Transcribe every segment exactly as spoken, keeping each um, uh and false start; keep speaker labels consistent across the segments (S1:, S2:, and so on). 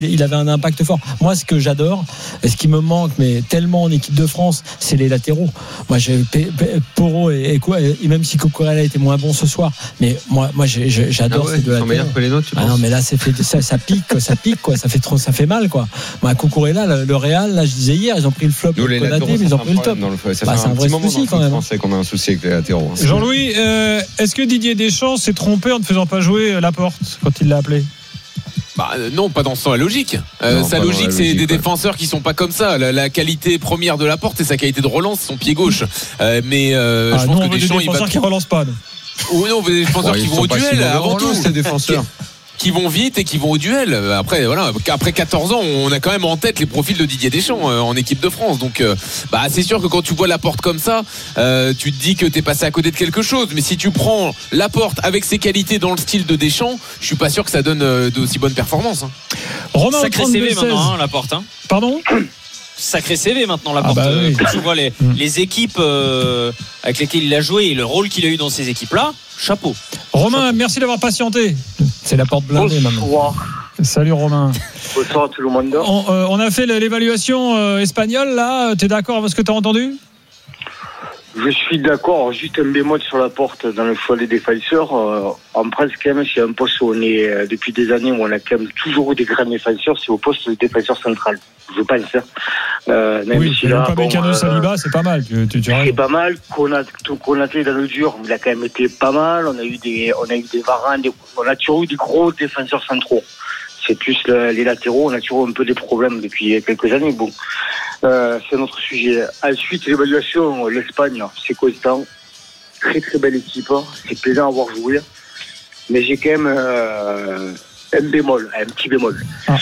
S1: il avait un impact fort. Moi, ce que j'adore, et ce qui me manque, mais tellement en équipe de France, c'est les latéraux. Moi, j'ai Porro et, et quoi, et même si Cucurella était moins bon ce soir, mais moi, moi, j'ai, j'adore
S2: ah ouais,
S1: ces deux latéraux.
S2: meilleurs que les nôtres, tu
S1: ah
S2: penses ?
S1: non, mais là, c'est fait, ça, ça pique, ça pique, quoi. Ça fait trop, ça fait mal, quoi. Moi, Cucurella, le, le Real, là, je disais hier, ils ont pris le flop.
S2: Nous, les
S1: Konaté,
S2: latéraux,
S1: mais ils ont pris le top.
S2: Le, ça
S1: bah,
S2: fait
S1: c'est un, un vrai souci quand même.
S2: Français qu'on a un souci avec les latéraux.
S3: Jean-Louis, euh, est-ce que Didier Deschamps s'est trompé en ne faisant pas jouer Laporte quand il l'a appelé ?
S4: Bah, non, pas dans sa logique. Euh,
S2: non,
S4: sa logique,
S2: logique,
S4: c'est des
S2: ouais.
S4: défenseurs qui sont pas comme ça. La, la qualité première de Laporte, c'est sa qualité de relance, son pied gauche. Euh, mais euh,
S3: ah,
S4: je pense
S3: non,
S4: que Deschamps,
S3: des défenseurs
S4: il va...
S3: qui relancent pas.
S4: Oui, non, des défenseurs
S2: ouais,
S4: qui vont au duel avant tout.
S2: Ces défenseurs.
S4: Qui vont vite et qui vont au duel. Après, voilà, après quatorze ans, on a quand même en tête les profils de Didier Deschamps euh, en équipe de France. Donc, euh, bah, c'est sûr que quand tu vois Laporte comme ça, euh, tu te dis que t'es passé à côté de quelque chose. Mais si tu prends Laporte avec ses qualités dans le style de Deschamps, je suis pas sûr que ça donne euh, d'aussi bonnes performances. Hein.
S3: Romain,
S5: sacré C V maintenant, hein, Laporte. Hein.
S3: Pardon ?
S5: Sacré C V maintenant Laporte.
S3: Ah bah oui.
S5: Quand tu vois les, les équipes euh, avec lesquelles il a joué et le rôle qu'il a eu dans ces équipes-là, chapeau.
S3: Romain,
S5: chapeau.
S3: Merci d'avoir patienté.
S1: C'est la porte blindée maintenant.
S6: Bonsoir.
S3: Salut Romain.
S6: Bonsoir à tout le monde.
S3: On, euh, on a fait l'évaluation euh, espagnole là. T'es d'accord avec ce que t'as entendu ?
S6: Je suis d'accord, juste un bémol sur la porte dans le choix des défenseurs. Euh, en France, quand même, c'est un poste où on est, euh, depuis des années, où on a quand même toujours eu des grands défenseurs, c'est au poste de défenseur central, je pense. Euh, même
S3: oui,
S6: si là,
S3: pas
S6: bon,
S3: Mécano
S6: euh,
S3: Saliba, c'est pas mal. Tu, tu, tu
S6: c'est pas mal. Konaté dans le dur, il a quand même été pas mal. On a eu des, on a eu des Varane, des, on a toujours eu des gros défenseurs centraux. C'est plus le, les latéraux, on a toujours un peu des problèmes depuis quelques années. Bon, euh, c'est un autre sujet. Ensuite, l'évaluation, l'Espagne, c'est constant. Très très belle équipe, c'est plaisant à voir jouer. Mais j'ai quand même euh, un bémol, un petit bémol. Ah.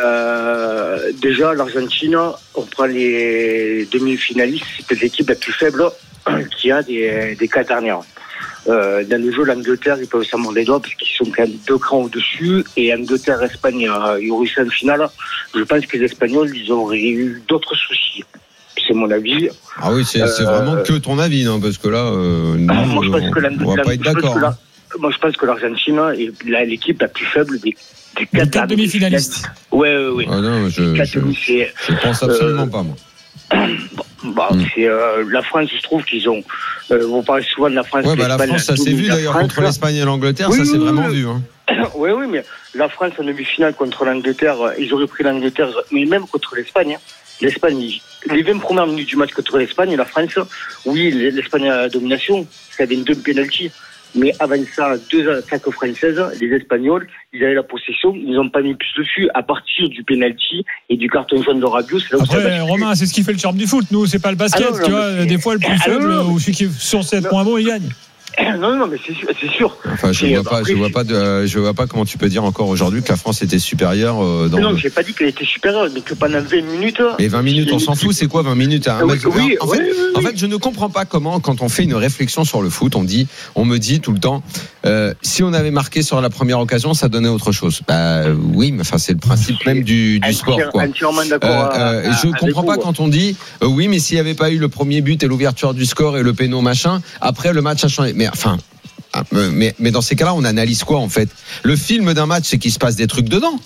S6: Euh, déjà, l'Argentine, on prend les demi-finalistes, c'est l'équipe la plus faible qui a des, des quatre dernières. Euh, dans le jeu, l'Angleterre, ils peuvent s'en mordre les doigts parce qu'ils sont quand même deux crans au-dessus. Et Angleterre, Espagne, euh, il y aurait eu ça en finale. Je pense que les Espagnols, ils auraient eu d'autres soucis. C'est mon avis.
S2: Ah oui, c'est, c'est
S6: euh,
S2: vraiment que ton avis, non ? Parce que là, euh, nous,
S6: moi, je pense que
S2: on va pas être d'accord.
S6: La, moi, je pense que l'Argentine est la, l'équipe la plus faible des, des quatre,
S3: quatre demi-finalistes.
S6: Ouais, ouais, ouais.
S2: Ah non, je, je, je, je pense absolument euh, pas, moi.
S6: Bon, bah, mm. c'est, euh, la France, je trouve qu'ils ont. Euh, vous parlez souvent de la France.
S2: Ouais, bah, la France, ça s'est vu d'ailleurs France, contre l'Espagne et l'Angleterre, oui, ça s'est oui, vraiment oui. vu. Hein.
S6: Oui, oui, mais la France en demi-finale contre l'Angleterre, ils auraient pris l'Angleterre, mais même contre l'Espagne. Hein. L'Espagne, les vingt premières minutes du match contre l'Espagne, la France, oui, l'Espagne a la domination, ça avait une deux penalty. Mais avant ça, deux attaques françaises, les Espagnols, ils avaient la possession, ils n'ont pas mis plus dessus à partir du penalty et du carton jaune de Rabiot. C'est là où
S3: Après,
S6: ça
S3: Romain, c'est ce qui fait le charme du foot. Nous, c'est pas le basket, ah non, non, tu vois. Des fois, le plus ah faible non, non, ou celui qui est sur sept points bons, il gagne.
S6: Non, non, mais c'est sûr. C'est sûr.
S2: Enfin, je ne vois pas, après, je vois pas, de, je vois pas comment tu peux dire encore aujourd'hui que la France était supérieure. Euh, dans
S6: non,
S2: le...
S6: j'ai pas dit qu'elle était supérieure, mais que pendant vingt minutes.
S2: Et vingt minutes, on s'en fout. C'est quoi vingt minutes hein,
S6: oui, oui,
S2: en,
S6: oui,
S2: fait,
S6: oui, oui.
S2: en fait, je ne comprends pas comment, quand on fait une réflexion sur le foot, on dit, on me dit tout le temps, euh, si on avait marqué sur la première occasion, ça donnait autre chose. Bah oui, mais enfin, c'est le principe même du, du sport, quoi.
S6: Entièrement d'accord.
S2: Euh, euh, je comprends pas vous, quand on dit, euh, oui, mais s'il n'y avait pas eu le premier but et l'ouverture du score et le péno machin, après le match a changé. Mais enfin. Mais, mais dans ces cas-là, on analyse quoi en fait ? Le film d'un match, c'est qu'il se passe des trucs dedans.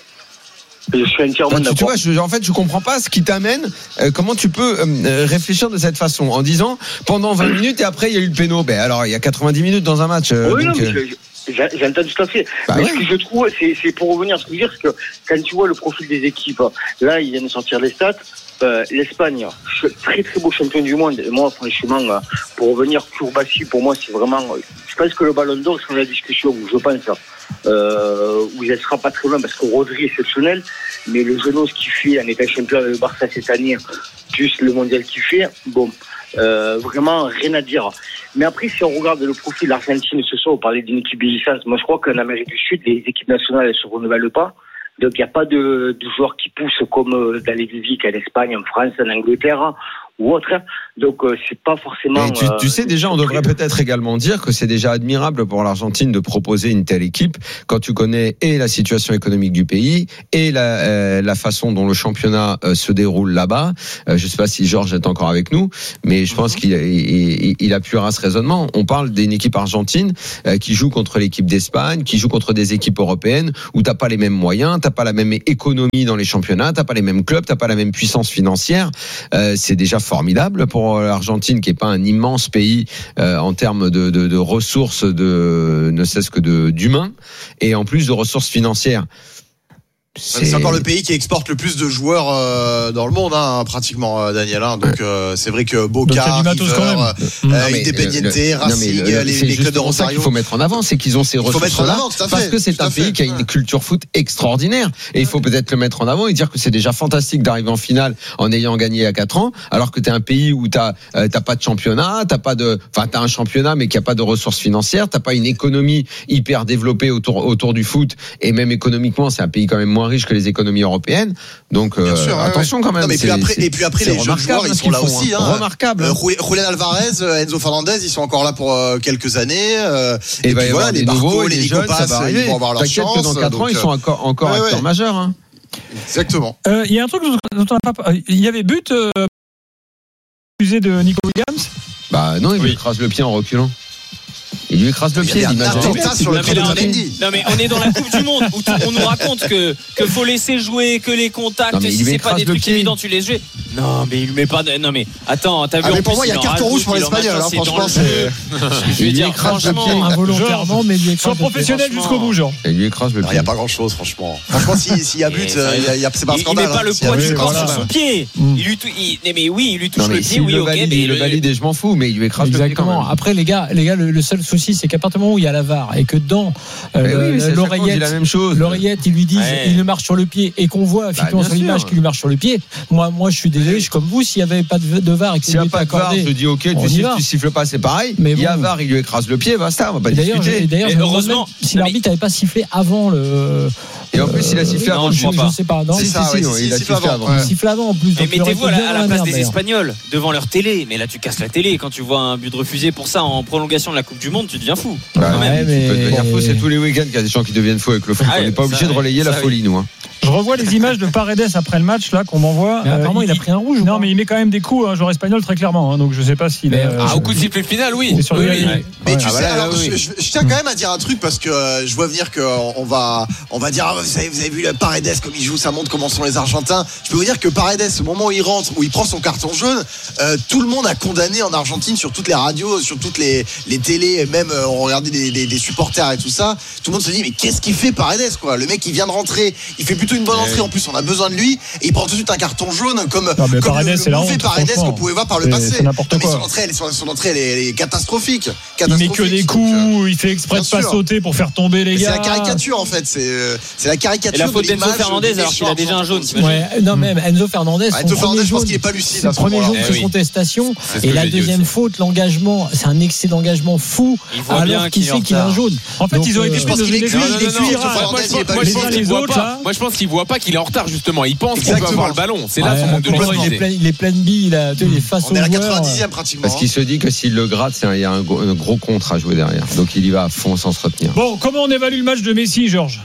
S6: Je suis entièrement
S2: enfin,
S6: d'accord.
S2: Tu vois, je, en fait, je comprends pas ce qui t'amène. Euh, comment tu peux euh, réfléchir de cette façon en disant pendant vingt minutes et après il y a eu le péno. Ben alors, il y a quatre-vingt-dix minutes dans un match. Euh,
S6: oui,
S2: donc,
S6: non,
S2: euh...
S6: mais je, j'entends tout à fait.
S2: Bah
S6: mais
S2: ouais.
S6: ce que je trouve, c'est, c'est pour revenir à ce que je veux dire, c'est que quand tu vois le profil des équipes, là, ils viennent de sortir les stats. Euh, L'Espagne, très très beau champion du monde. Et moi, franchement, pour revenir, Courbassi, pour moi, c'est vraiment. Je pense que le Ballon d'Or sera la discussion. Je pense euh, où il ne sera pas très loin parce que Rodri est exceptionnel, mais le genou ce qu'il fait en étant champion avec le Barça cette année, plus le mondial qu'il fait, bon, euh, vraiment rien à dire. Mais après, si on regarde le profil de l'Argentine ce soir, on parlait d'une équipe vieillissante. Moi, je crois qu'en Amérique du Sud, les équipes nationales elles se renouvellent pas. Donc, il n'y a pas de, de joueurs qui poussent comme dans les visites en Espagne, en France, en Angleterre, ou autre. Donc euh, c'est pas forcément.
S2: Et tu, tu sais déjà, on devrait peut-être également dire que c'est déjà admirable pour l'Argentine de proposer une telle équipe quand tu connais et la situation économique du pays et la, euh, la façon dont le championnat euh, se déroule là-bas. Euh, je sais pas si Georges est encore avec nous, mais je pense qu'il il, il appuiera ce raisonnement. On parle d'une équipe argentine euh, qui joue contre l'équipe d'Espagne, qui joue contre des équipes européennes où t'as pas les mêmes moyens, t'as pas la même économie dans les championnats, t'as pas les mêmes clubs, t'as pas la même puissance financière. Euh, c'est déjà formidable pour l'Argentine, qui est pas un immense pays euh, en termes de, de, de ressources, de ne cesse que de d'humains, et en plus de ressources financières.
S7: C'est... c'est encore le pays qui exporte le plus de joueurs euh, dans le monde, hein, pratiquement, euh, Daniel. Hein. Donc euh, c'est vrai que Boca, River, euh, Independiente, Racing, le, le, les, les clubs de Rosario.
S2: Ça qu'il faut mettre en avant, c'est qu'ils ont ces ressources-là, parce que c'est un pays qui a une culture foot extraordinaire. Et il faut peut-être le mettre en avant et dire que c'est déjà fantastique d'arriver en finale en ayant gagné à quatre ans, alors que t'es un pays où t'as euh, t'as pas de championnat, t'as pas de, enfin t'as un championnat mais qui a pas de ressources financières, t'as pas une économie hyper développée autour autour du foot, et même économiquement c'est un pays quand même moins riche que les économies européennes. Donc euh, sûr, attention ouais. quand même.
S7: Non, mais puis après, et puis après les jeunes joueurs ils sont là
S2: font,
S7: aussi.
S2: Hein.
S7: Hein.
S2: Remarquable.
S7: Euh, Julián Alvarez, Enzo Fernandez, ils sont encore là pour euh, quelques années. Euh,
S2: et, et puis voilà,
S7: les Barco, les Nico Paz, ils vont avoir leur chance.
S2: Que dans quatre ans, ils sont encore encore
S7: ouais,
S2: acteurs
S7: ouais.
S2: majeurs. Hein.
S7: Exactement.
S3: Il euh, y a un truc dont on n'a pas. Il y avait but euh, accusé de Nico Williams.
S2: Bah non, il oui. lui écrase le pied en reculant. Il lui écrase le pied.
S7: Il y a un attentat sur le pied de Mendy.
S5: Non mais on est dans la Coupe du Monde où on nous raconte que que faut laisser jouer, que les contacts,
S2: non,
S5: si c'est pas des trucs évidents, tu les joues. Non mais il lui met pas. De... Non mais attends, t'as vu
S7: ah,
S5: en
S7: mais pour
S5: plus,
S7: moi il y a carton rouge pour l'Espagnol. Hein, franchement, c'est.
S5: Je veux dire franchement
S1: involontairement, mais il lui
S3: sois professionnel jusqu'au bout, genre.
S2: Il lui écrase le pied.
S7: Il y a pas grand chose, franchement. Franchement, s'il y a but, c'est pas un scandale.
S5: Il met pas le poids du corps sur son pied. Il lui mais oui, il lui touche le pied. Oui, ok, mais
S2: il le valide et je m'en fous, mais il lui écrase le pied.
S1: Exactement. Après les gars, les gars, le seul souci c'est qu'à partir du moment où il y a la V A R et que dans euh, oui, l'oreillette,
S2: la même chose.
S1: l'oreillette, ils lui disent ouais. il lui marche sur le pied et qu'on voit effectivement bah, sur l'image sûr. qu'il lui marche sur le pied. Moi, moi, je suis désolé, je suis comme vous. S'il n'y avait pas de, de V A R et qu'il
S2: s'il n'y a pas de V A R, je dis ok, tu siffles, tu siffles pas, c'est pareil. Mais il y a V A R, il lui écrase le pied, basta, on va pas
S1: d'ailleurs,
S2: discuter.
S1: D'ailleurs,
S5: et heureusement,
S1: si l'arbitre n'avait pas sifflé avant le.
S2: Et en plus, il a sifflé avant,
S1: je ne sais pas. Non,
S2: si, si, si, il a sifflé avant.
S1: Il siffle avant en plus.
S5: Mais mettez-vous à la place des Espagnols devant leur télé. Mais là, tu casses la télé quand tu vois un but refusé pour ça en prolongation de la Coupe du Monde, tu deviens fou.
S2: Tu peux devenir fou, c'est tous les week-ends qu'il y a des gens qui deviennent fous avec le foot. On n'est pas obligé de relayer la folie, nous.
S3: Je revois les images de Paredes après le match là qu'on m'envoie.
S1: Mais apparemment, il a pris un rouge.
S3: Non, mais il met quand même des coups à un joueur espagnol très clairement. Donc je sais pas s'il est.
S4: Ah, au coup de sifflet final, oui.
S7: Mais tu sais, alors je tiens quand même à dire un truc parce que je vois venir qu'on va, on va dire, vous avez, vous avez vu Paredes comme il joue, ça montre comment sont les Argentins. Je peux vous dire que Paredes, au moment où il rentre, où il prend son carton jaune, euh, tout le monde a condamné en Argentine sur toutes les radios, sur toutes les, les télés, même euh, on regardait des, des, des supporters et tout ça. Tout le monde se dit mais qu'est-ce qu'il fait Paredes quoi? Le mec il vient de rentrer, il fait plutôt une bonne entrée. En plus on a besoin de lui et il prend tout de suite un carton jaune comme,
S3: non,
S7: comme
S3: Paredes,
S7: le, le mauvais Paredes
S3: franchement.
S7: qu'on pouvait voir par le passé.
S3: C'est n'importe
S7: non, mais
S3: quoi.
S7: son entrée, elle, son, son entrée elle est, elle est catastrophique,
S3: catastrophique. Il met que des coups, donc, il fait exprès de pas sûr. sauter pour faire tomber les
S7: mais
S3: gars.
S7: C'est la caricature en fait, c'est, c'est la caricature.
S5: Et la faute
S7: de
S5: d'Enzo Fernandez alors qu'il a déjà un jaune.
S1: Ouais, non même Enzo Fernandez.
S7: Ah, Enzo Fernandez, je pense qu'il est pas lucide.
S1: C'est le premier jaune de contestation et la deuxième faute, l'engagement, c'est un excès d'engagement fou. Alors qu'il sait qu'il a un jaune.
S3: En fait, ils ont été
S7: parce qu'il est cuit, il est cuit.
S4: Moi, je pense qu'il voit pas qu'il est en retard justement. Il pense qu'il peut avoir le ballon. C'est là son manque de lucidité.
S1: Il est plein de billes, il est face au joueur.
S7: On est à la quatre-vingt-dixième pratiquement.
S2: Parce qu'il se dit que s'il le gratte, il y a un gros contre à jouer derrière. Donc il y va à fond sans se retenir.
S3: Bon, comment on évalue le match de Messi, Georges?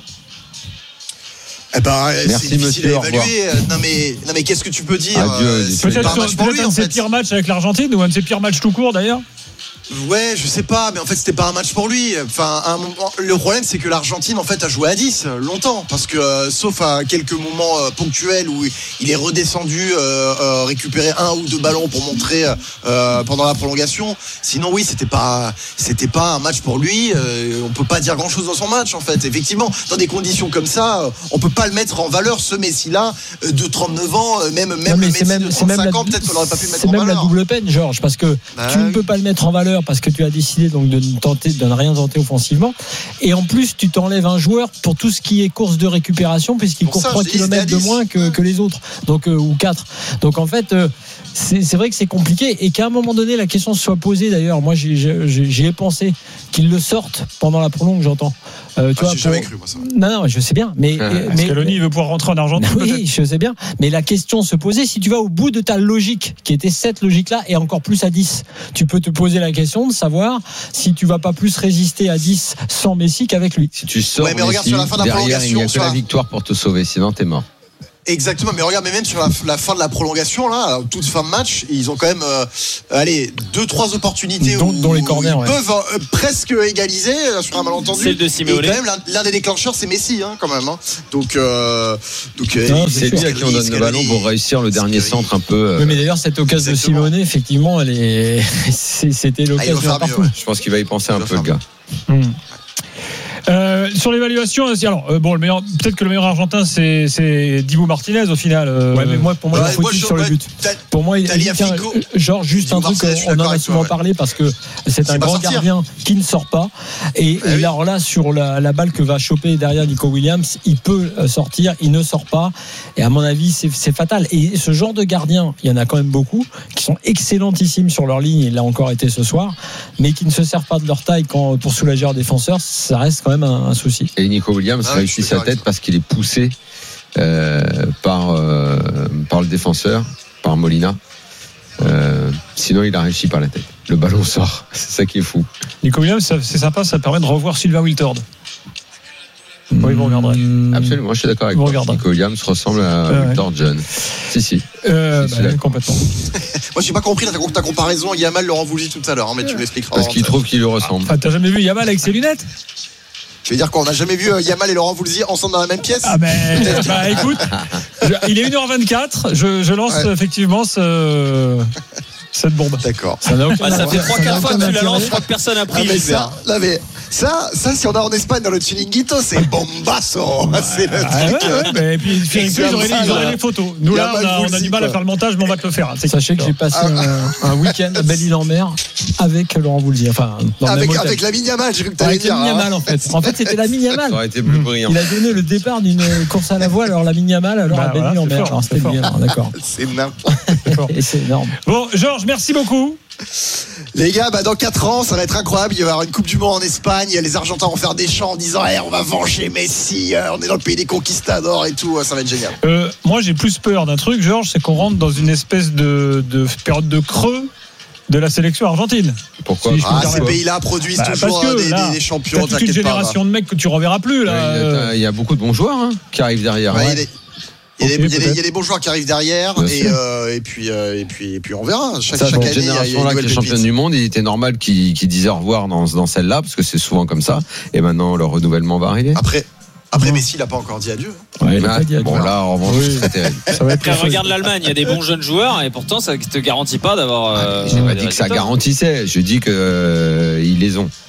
S7: Eh ben,
S2: merci
S7: c'est difficile
S2: monsieur,
S7: à évaluer. Non mais, non mais qu'est-ce que tu peux dire?
S2: Adieu,
S3: peut-être un, peut lui, un de ses pires matchs avec l'Argentine ou un de ses pires matchs tout court d'ailleurs.
S7: Ouais, je sais pas, mais en fait c'était pas un match pour lui. Enfin, un moment, le problème c'est que l'Argentine en fait a joué à dix longtemps, parce que euh, sauf à quelques moments euh, ponctuels où il est redescendu euh, euh, récupérer un ou deux ballons pour montrer euh, pendant la prolongation. Sinon oui, c'était pas, c'était pas un match pour lui. Euh, on peut pas dire grand chose dans son match en fait. Effectivement, dans des conditions comme ça, on peut pas le mettre en valeur ce Messi-là euh, de trente-neuf ans, euh, même même
S1: non,
S7: le Messi
S1: même,
S7: de trente-cinq ans, peut-être qu'on aurait pas pu le mettre en valeur.
S1: C'est même la double peine, Georges, parce que bah, tu ne peux pas le mettre en valeur. joueur parce que tu as décidé donc de ne tenter, de ne rien tenter offensivement. Et en plus, tu t'enlèves un joueur pour tout ce qui est course de récupération, puisqu'il
S7: Pour
S1: court
S7: ça,
S1: trois
S7: je dis,
S1: kilomètres de
S7: c'était à dix.
S1: moins que, que les autres, donc euh, ou quatre. Donc en fait, euh, c'est, c'est vrai que c'est compliqué et qu'à un moment donné, la question se soit posée. D'ailleurs, moi, j'y, j'y, j'y ai pensé qu'ils le sortent pendant la prolongue, j'entends. Euh, tu
S7: Ah,
S1: vois,
S7: j'ai jamais
S1: pour-
S7: cru, moi, ça.
S1: Non, non, je sais bien, mais,
S2: Ah,
S1: mais
S3: Scaloni veut pouvoir rentrer en Argentine. peut-être.
S1: oui, je sais bien. Mais la question se posait, si tu vas au bout de ta logique, qui était cette logique-là, et encore plus à dix, tu peux te poser la question de savoir si tu vas pas plus résister à dix sans Messi qu'avec lui.
S2: Si tu sors
S7: Ouais, mais regarde
S2: Messi,
S7: sur la fin de la
S2: derrière, il n'y a
S7: prolongation,
S2: que
S7: sur
S2: la
S7: la-
S2: victoire pour te sauver, sinon t'es mort.
S7: Exactement, mais regarde, mais même sur la, la fin de la prolongation, là, toute fin de match, ils ont quand même, euh, allez, deux, trois opportunités
S1: Dont-
S7: où,
S1: dont les corners,
S7: ils
S1: ouais.
S7: peuvent euh, presque égaliser euh, sur un malentendu.
S5: Celle de Simeone.
S7: Et quand même, l'un, l'un des déclencheurs, c'est Messi, hein, quand même. Hein. Donc, euh, donc, euh,
S1: Non,
S7: il-
S2: C'est lui à qui on donne le ballon pour réussir le dernier
S7: Scaloni.
S2: centre un peu. euh,
S1: Oui, mais d'ailleurs, cette occasion de
S7: Exactement.
S1: Simone, effectivement, elle est... c'est- c'était
S7: Ah, il
S1: l'occasion
S7: va faire
S1: partout.
S7: mieux, ouais.
S2: Je pense qu'il va y penser un
S7: Il va
S2: peu, le
S7: faire
S2: gars.
S1: Hum.
S3: Euh, sur l'évaluation, alors euh, bon, le meilleur, peut-être que le meilleur Argentin c'est c'est Dibu Martinez au final. euh,
S1: Ouais, mais moi, pour moi,
S7: Ouais,
S1: il faut
S7: moi, je-
S1: sur le
S7: ouais,
S1: but.
S7: t'as-
S1: Pour moi, il
S7: T'as lié à
S1: tiens,
S7: Fico.
S1: genre juste un
S7: Dibu
S1: truc,
S7: Martinez, je suis
S1: on en
S7: d'accord
S1: a
S7: avec toi,
S1: souvent
S7: ouais.
S1: parlé parce que c'est
S7: C'est
S1: un
S7: pas
S1: grand
S7: sortir.
S1: gardien qui ne sort pas. Et,
S7: Bah
S1: et
S7: oui.
S1: alors là, sur la, la balle que va choper derrière Nico Williams, il peut euh, sortir, il ne sort pas. Et à mon avis, c'est, c'est fatal. Et ce genre de gardien, il y en a quand même beaucoup qui sont excellentissimes sur leur ligne. Il l'a encore été ce soir, mais qui ne se servent pas de leur taille quand, pour soulager leurs défenseurs. Ça reste quand même un, un souci.
S2: Et Nico Williams
S7: Ah oui, je
S2: réussit
S7: suis
S2: sa
S7: d'accord
S2: tête
S7: avec toi.
S2: parce qu'il est poussé euh, par, euh, par le défenseur, par Molina. Euh, sinon, il a réussi par la tête. Le ballon sort. C'est ça qui est fou.
S3: Nico Williams, ça- c'est sympa, ça permet de revoir Sylvain Wiltord. Oui, vous regarderez.
S1: Hum,
S2: Absolument, je suis d'accord avec
S3: Vous
S2: toi.
S3: regarderez.
S2: Nico Williams ressemble à
S3: Ouais, ouais.
S2: Victor John. Si, si.
S3: Euh,
S2: Si,
S3: bah,
S2: si, là.
S3: complètement.
S7: Moi, j'ai pas compris ta, ta comparaison Yamal Laurent Voulzy tout à l'heure, hein, mais tu m'expliqueras.
S2: Parce qu'il trouve qu'il lui ressemble.
S3: Enfin, t'as jamais vu Yamal avec ses lunettes?
S7: Je veux dire qu'on n'a jamais vu euh, Yamal et Laurent Voulzy ensemble dans la même pièce.
S3: Ah ben, bah écoute, je- il est une heure vingt-quatre, je, je lance
S7: Ouais.
S3: effectivement ce, cette bombe.
S7: D'accord.
S1: Ça n'a aucun
S5: Bah, ça
S1: intérêt-
S5: fait trois
S1: ça n'a
S5: quatre fois que
S1: aucun
S5: tu la lances,
S1: intérêt.
S5: je crois que personne n'a
S7: Ah,
S5: pris.
S7: mais
S5: Gilbert.
S7: ça, là, mais ça, ça, si on a en Espagne dans le Chiringuito, c'est bombasso. C'est le
S3: Ah ouais,
S7: truc. euh,
S3: ouais, bah, et puis Philippe, ils auraient, ils auraient les photos. Nous là, on
S7: Yamal
S3: a, on a
S7: Voulzy,
S3: du mal à
S7: quoi.
S3: faire le montage, mais on va te le faire. C'est
S1: Sachez que j'ai passé un, un week-end à Belle-Île-en-Mer avec Laurent Voulzy. Enfin, dans le
S7: Avec,
S1: même hôtel.
S7: avec la Yamal, j'ai cru que t'allais
S1: Avec
S7: dire.
S1: la
S7: hein.
S1: Yamal en fait. En fait, c'était la
S2: Ça
S1: Yamal.
S2: aurait été plus brillant.
S1: Il a donné le départ d'une course à la voile, alors la Yamal, alors
S3: Bah,
S1: à
S3: voilà,
S1: Belle-Île-en-Mer.
S3: c'est fort,
S1: Alors
S3: c'est
S1: c'était
S3: fort.
S1: bien, alors, d'accord.
S7: C'est n'importe.
S1: Et c'est énorme.
S3: Bon, Georges, merci beaucoup.
S7: Les gars, bah, dans quatre ans, ça va être incroyable. Il va y avoir une Coupe du Monde en Espagne. Les Argentins vont faire des chants en disant hey, on va venger Messi. euh, on est dans le pays des conquistadors et tout. Ça va être génial.
S3: Euh, moi, j'ai plus peur d'un truc, Georges, c'est qu'on rentre dans une espèce de, de période de creux de la sélection argentine.
S2: Pourquoi
S3: Si je peux
S7: Ah,
S3: me
S7: ces
S3: permettre.
S7: pays-là produisent
S3: Bah,
S7: toujours
S3: parce que,
S7: euh, des,
S3: là,
S7: des- des
S3: T'as
S7: champions.
S3: toute une
S7: T'inquiète pas.
S3: génération de mecs que tu reverras plus là.
S2: Ouais, il, y a,
S3: euh,
S2: il y a beaucoup de bons joueurs hein, qui arrivent derrière.
S7: Ouais,
S2: Ouais.
S7: il y a des- il y a
S3: Ok,
S7: des- il y a des-
S3: peut-être.
S7: il y a des bons joueurs qui arrivent derrière
S2: Bien
S7: et,
S2: sûr.
S7: euh, et, puis, euh, et, puis, et puis on verra. Chaque,
S2: Ça,
S7: chaque
S2: cette
S7: année, il y a- il y a une
S2: génération-là qui
S7: nouvelle
S2: est championne
S7: pépite.
S2: du monde, il était normal qu'ils qu'ils disent au revoir dans, dans celle-là, parce que c'est souvent comme ça. Et maintenant, le renouvellement va arriver.
S7: Après, après
S1: Non.
S7: Messi, il n'a pas encore dit adieu.
S1: Ouais, il a
S2: Ouais,
S1: pas dit
S2: bon,
S1: adieu.
S2: là, en revanche,
S1: Oui.
S2: c'est terrible.
S1: Ça va être
S5: Après,
S1: quelque chose.
S5: regarde l'Allemagne, il y a des bons jeunes joueurs et pourtant ça ne te garantit pas d'avoir. euh,
S2: J'ai pas
S5: des
S2: dit que ça
S5: résultats.
S2: garantissait. Je dis que euh, ils les ont.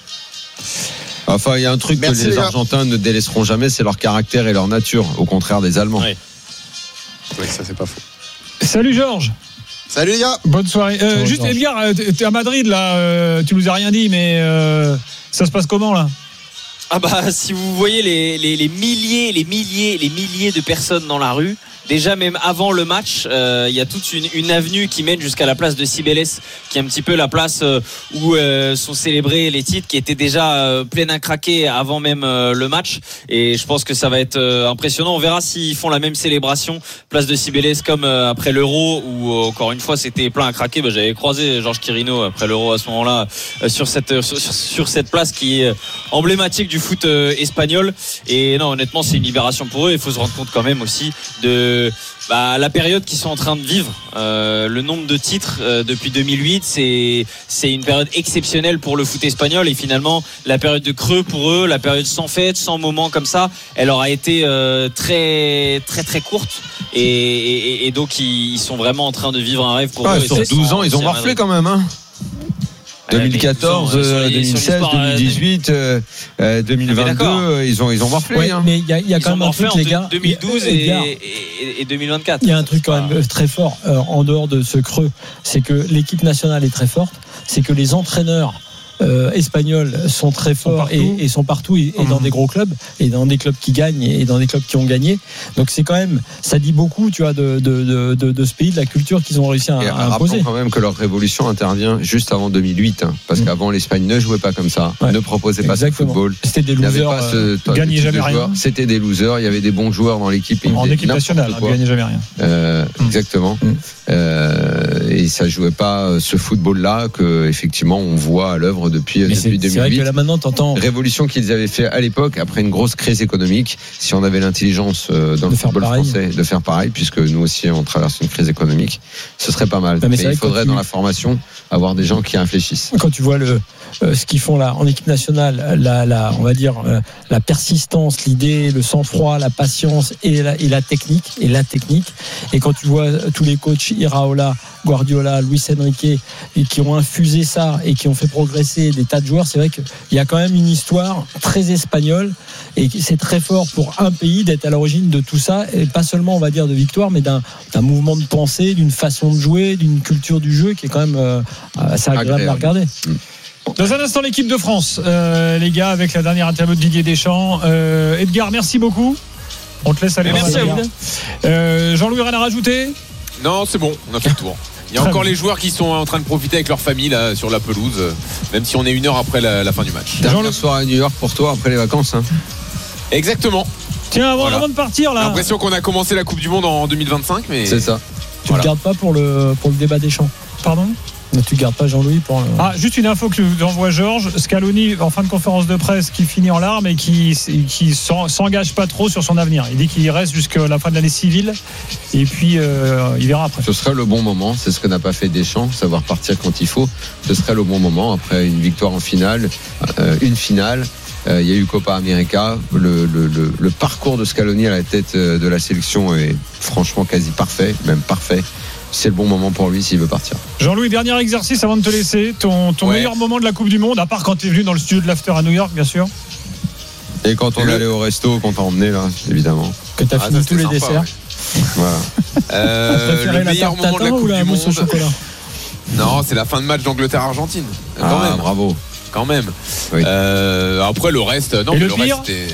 S2: Enfin, il y a un truc
S7: Merci,
S2: que
S7: les
S2: les
S7: gars.
S2: Argentins ne délaisseront jamais, c'est leur caractère et leur nature, au contraire des Allemands.
S5: Ouais.
S7: Oui, ça, c'est pas faux.
S3: Salut Georges.
S7: Salut les gars.
S3: Bonne soirée. Euh,
S1: Ciao,
S3: juste
S1: Georges.
S3: Edgar, euh, t'es t'es à Madrid là. euh, tu nous as rien dit, mais euh, ça se passe comment là?
S5: Ah bah si vous voyez les, les, les milliers, les milliers, les milliers de personnes dans la rue. Déjà même avant le match, euh, il y a toute une, une avenue qui mène jusqu'à la place de Cibeles, qui est un petit peu la place euh, où euh, sont célébrés les titres, qui était déjà euh, pleine à craquer avant même euh, le match. Et je pense que ça va être euh, impressionnant. On verra s'ils font la même célébration place de Cibeles comme euh, après l'Euro, où euh, encore une fois c'était plein à craquer. Bah, j'avais croisé Georges Quirino après l'Euro à ce moment-là euh, sur cette sur, sur cette place qui est emblématique du foot euh, espagnol. Et non, honnêtement, c'est une libération pour eux. Il faut se rendre compte quand même aussi de bah, la période qu'ils sont en train de vivre. Euh, le nombre de titres euh, depuis deux mille huit, c'est c'est une période exceptionnelle pour le foot espagnol. Et finalement, la période de creux pour eux, la période sans fête, sans moment comme ça, elle aura été euh, très très très courte. Et, et, et donc ils, ils sont vraiment en train de vivre un rêve pour
S2: Ouais,
S5: eux. Et
S2: sur
S5: ça
S2: douze
S5: sent-
S2: ans, ils ont
S5: c'est
S2: morflé
S5: un-
S2: quand même. Hein. deux mille quatorze,
S5: sur les- sur
S2: deux mille seize,
S5: l'histoire,
S2: deux mille dix-huit, euh, euh, deux mille vingt-deux,
S5: d'accord.
S2: euh, ils ont ils ont morflé.
S1: Ouais,
S2: hein.
S1: mais il y a, il y a
S5: Ils
S1: quand
S5: ont
S1: même un
S5: morflé
S1: truc,
S5: en
S1: les
S5: deux-
S1: gars.
S5: deux mille douze et,
S1: Edgar,
S5: et, et deux mille vingt-quatre.
S1: il y a un truc quand même très fort euh, en dehors de ce creux, c'est que l'équipe nationale est très forte. c'est que les entraîneurs Euh, espagnols sont très forts et, et sont partout et, et dans des gros clubs et dans des clubs qui gagnent et dans des clubs qui ont gagné. Donc c'est quand même, ça dit beaucoup, tu vois, de, de, de, de ce pays, de la culture qu'ils ont réussi à,
S2: et
S1: à imposer.
S2: Rappelons quand même que leur révolution intervient juste avant deux mille huit, hein, parce mmh. qu'avant l'Espagne ne jouait pas comme ça, ouais. ne proposait pas Exactement. ce football.
S1: C'était des losers,
S2: pas ce,
S3: euh, gagnait jamais rien.
S2: C'était des losers. Il y avait des bons joueurs dans l'équipe.
S3: En équipe nationale, hein, gagnait jamais rien.
S2: Euh, mmh. Exactement. Mmh. Euh, et ça jouait pas ce football-là que effectivement on voit à l'œuvre depuis, depuis deux mille huit.
S1: C'est vrai que là maintenant t'entends
S2: révolution qu'ils avaient fait à l'époque après une grosse crise économique. Si on avait l'intelligence dans de le football français de faire pareil, puisque nous aussi on traverse une crise économique, ce serait pas mal. Non, mais, mais il faudrait dans tu... la formation avoir des gens qui réfléchissent.
S1: Quand tu vois le euh, ce qu'ils font là en équipe nationale, la, la on va dire euh, la persistance, l'idée, le sang-froid, la patience et la, et la technique et la technique. Et quand tu vois tous les coachs Iraola, Guardiola, Luis Enrique et qui ont infusé ça et qui ont fait progresser des tas de joueurs, c'est vrai qu'il y a quand même une histoire très espagnole et c'est très fort pour un pays d'être à l'origine de tout ça et pas seulement on va dire de victoire mais d'un, d'un mouvement de pensée, d'une façon de jouer, d'une culture du jeu qui est quand même euh, assez agréable, agréable à regarder. Mmh.
S3: Dans un instant, l'équipe de France, euh, les gars, avec la dernière interview de Didier Deschamps. Euh, Edgar, merci beaucoup. On te laisse aller.
S5: Merci à vous.
S3: Euh, Jean-Louis, rien à rajouter ?
S4: Non, c'est bon, on a fait le tour. Il y a encore les joueurs qui sont en train de profiter avec leur famille là, sur la pelouse, même si on est une heure après la, la fin du match.
S2: Dernière soirée à New York pour toi après les vacances. Hein.
S4: Exactement.
S3: Tiens, avant, voilà. avant de partir là.
S4: J'ai l'impression qu'on a commencé la Coupe du Monde en deux mille vingt-cinq, mais
S2: c'est ça.
S1: Tu ne voilà. gardes pas pour le pour le débat des champs.
S3: Pardon ?
S1: Mais tu gardes pas Jean-Louis pour. Le...
S3: Ah, juste une info que j'envoie Georges. Scaloni en fin de conférence de presse qui finit en larmes et qui qui s'engage pas trop sur son avenir. Il dit qu'il reste jusqu'à la fin de l'année civile et puis euh, il verra après.
S2: Ce serait le bon moment. C'est ce que n'a pas fait Deschamps, savoir partir quand il faut. Ce serait le bon moment après une victoire en finale, euh, une finale. Euh, il y a eu Copa América. Le, le, le, le parcours de Scaloni à la tête de la sélection est franchement quasi parfait, même parfait. C'est le bon moment pour lui s'il veut partir.
S3: Jean-Louis, dernier exercice avant de te laisser. Ton, ton ouais. meilleur moment de la Coupe du Monde, à part quand tu es venu dans le studio de l'After à New York, bien sûr.
S2: Et quand on est allé au resto, qu'on t'a emmené là, évidemment.
S1: Que tu as ah, fini tous les sympa, desserts.
S2: Ouais. Voilà.
S4: Euh, le meilleur moment de la Coupe du Monde. Au chocolat. Non, c'est la fin de match d'Angleterre-Argentine. Quand
S2: ah,
S4: même.
S2: bravo.
S4: Quand même.
S2: Oui.
S4: Euh, après le reste, non,
S3: Et
S4: mais
S3: le,
S4: le
S3: pire
S4: reste c'était.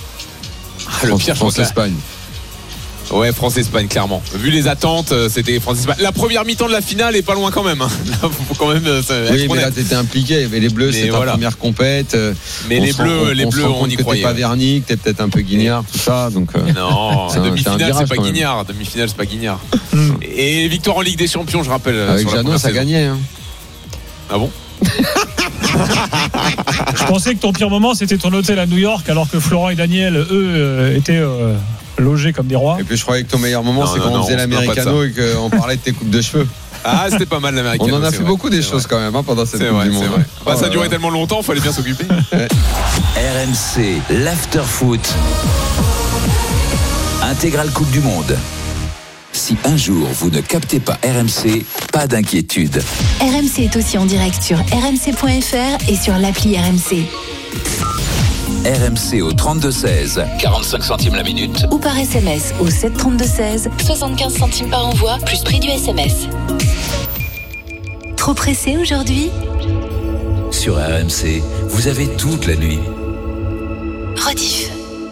S4: Ah, le pire,
S2: France-Espagne.
S4: Ouais, France-Espagne, clairement. Vu les attentes, c'était France-Espagne. La première mi-temps de la finale est pas loin quand même. Hein. Là, faut quand même.
S2: Oui, mais là, t'étais impliqué. Mais les Bleus, mais c'est voilà. ta première compète.
S4: Mais
S2: on
S4: les Bleus,
S2: on,
S4: les
S2: on
S4: Bleus, on, on y
S2: que
S4: croyait.
S2: T'es pas Vernick, t'es peut-être un peu Guignard, tout ça. Donc.
S4: Non, c'est demi-finale, c'est pas Guignard. Demi-finale, c'est pas Guignard. Et victoire en Ligue des Champions, je rappelle.
S2: Avec Jeannot, ça gagnait. Hein.
S4: Ah bon?
S3: Je pensais que ton pire moment c'était ton hôtel à New York alors que Florent et Daniel eux euh, étaient euh, logés comme des rois.
S2: Et puis je croyais que ton meilleur moment non, c'est non, quand non, on faisait l'Americano et qu'on parlait de tes coupes de cheveux.
S4: Ah, c'était pas mal l'Americano.
S2: On en a fait
S4: vrai,
S2: beaucoup des choses vrai. quand même hein, pendant cette
S4: c'est
S2: Coupe
S4: vrai,
S2: du Monde.
S4: Vrai. Bah, oh, ça a duré tellement longtemps, il fallait bien s'occuper.
S8: R M C, l'After Foot. Intégrale Coupe du Monde. Si un jour vous ne captez pas R M C, pas d'inquiétude.
S9: R M C est aussi en direct sur r m c point f r et sur l'appli R M C.
S8: R M C au trente-deux seize, quarante-cinq centimes la minute.
S9: Ou par S M S au sept trente-deux seize, soixante-quinze centimes par envoi, plus prix du S M S. Trop pressé aujourd'hui ?
S8: Sur R M C, vous avez toute la nuit.
S9: Rediff.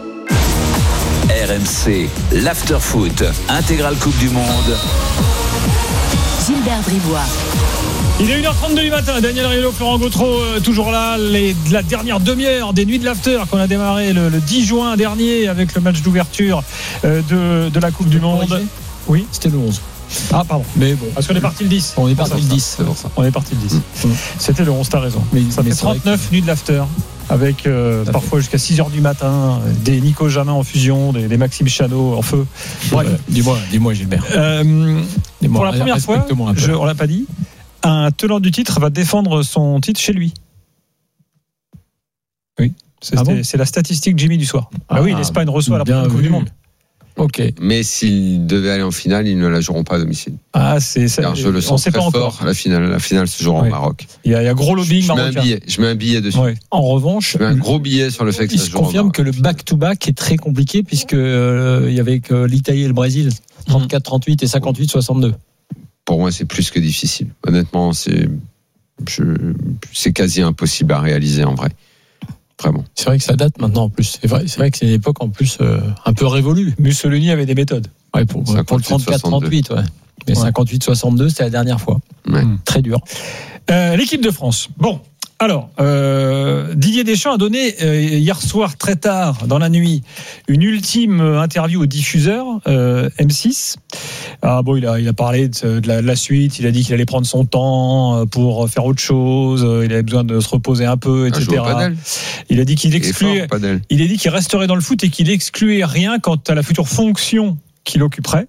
S8: R M C, l'After Foot, intégrale Coupe du Monde.
S9: Gilbert Bribois.
S3: Il est une heure trente-deux du matin, Daniel Riolo, Florent Gautreau, euh, toujours là, les, la dernière demi-heure des nuits de l'After qu'on a démarré le, le dix juin dernier avec le match d'ouverture euh, de, de la Coupe du Monde. Oui,
S1: c'était le onze.
S3: Ah pardon, mais bon, parce qu'on est parti le dix.
S1: On est parti le dix, c'est pour ça.
S3: On est parti le dix. Mmh. C'était le onze, t'as raison. Mais ça mais fait trente-neuf que... nuits de l'After. Avec euh, parfois jusqu'à six heures du matin, des Nico Jamin en fusion, des, des Maxime Chanot en feu.
S1: Bref. Euh, dis-moi, dis-moi Gilbert.
S3: Euh, dis-moi, pour la première fois, je, on l'a pas dit, un tenant du titre va défendre son titre chez lui. Oui, c'est, ah bon c'est la statistique Jimmy du soir. Ah, ah oui, l'Espagne reçoit la première Coupe du Monde.
S2: Ok. Mais s'ils devaient aller en finale, ils ne la joueront pas à domicile.
S3: Ah, c'est ça.
S2: Car je le sens très fort. Encore. La finale, la finale se jouera oui. au Maroc.
S3: Il y a, il y a gros lobbying
S2: je
S3: marocain.
S2: Mets un billet, je mets un billet dessus.
S1: Oui. En revanche,
S2: je mets un gros billet sur le fait que
S1: il
S2: ça se
S1: jouera. Il se confirme que le back-to-back est très compliqué puisque euh, il y avait que l'Italie et le Brésil, trente-quatre trente-huit et cinquante-huit soixante-deux.
S2: Pour moi, c'est plus que difficile. Honnêtement, c'est je, c'est quasi impossible à réaliser en vrai. Vraiment.
S1: C'est vrai que ça date maintenant en plus. C'est vrai, c'est vrai que c'est une époque en plus euh, un peu révolue.
S3: Mussolini avait des méthodes.
S1: Ouais, pour, pour le trente-quatre trente-huit, ouais. Mais ouais. cinquante-huit soixante-deux, c'était la dernière fois.
S2: Ouais.
S1: Mmh. Très dur.
S3: Euh, l'équipe de France. Bon. Alors, euh, Didier Deschamps a donné euh, hier soir très tard dans la nuit une ultime interview au diffuseur euh, M six. Ah bon, il a il a parlé de, de, la, de la suite. Il a dit qu'il allait prendre son temps pour faire autre chose. Il avait besoin de se reposer un peu, et cetera. Il a dit qu'il excluait. Il a dit qu'il resterait dans le foot et qu'il excluait rien quant à la future fonction qu'il occuperait.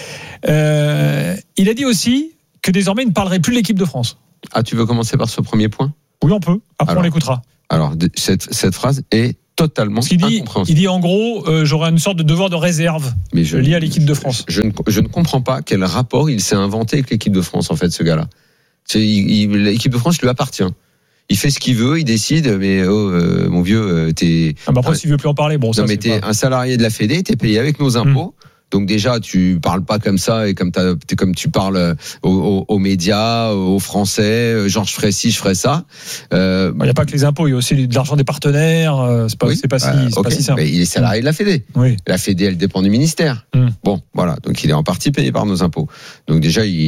S3: Euh, il a dit aussi que désormais il ne parlerait plus de l'équipe de France.
S2: Ah, tu veux commencer par ce premier point ?
S3: Oui, on peut. Après, alors, on l'écoutera.
S2: Alors, cette, cette phrase est totalement
S3: il dit,
S2: incompréhensible.
S3: Il dit en gros, euh, j'aurais une sorte de devoir de réserve
S2: Mais je,
S3: lié à l'équipe de France.
S2: Je, je, ne, je ne comprends pas quel rapport il s'est inventé avec l'équipe de France, en fait, ce gars-là. C'est, il, il, l'équipe de France lui appartient. Il fait ce qu'il veut, il décide, mais oh, euh, mon vieux, euh, t'es...
S3: Ah bah après, s'il veut plus en parler, bon, ça,
S2: non, mais t'es pas... un salarié de la Fédé, t'es payé avec nos impôts. Hum. Donc déjà, tu parles pas comme ça et comme, t'as, comme tu parles aux, aux, aux médias, aux Français. Genre, je ferais ci, je ferais ça.
S3: Euh, il n'y a pas que les impôts, il y a aussi de l'argent des partenaires. C'est pas, oui, c'est pas,
S2: bah,
S3: si, c'est
S2: okay.
S3: pas si simple.
S2: Mais il est salarié de la Fédé.
S3: Oui.
S2: La Fédé, elle dépend du ministère. Hum. Bon, voilà. Donc il est en partie payé par nos impôts. Donc déjà, il,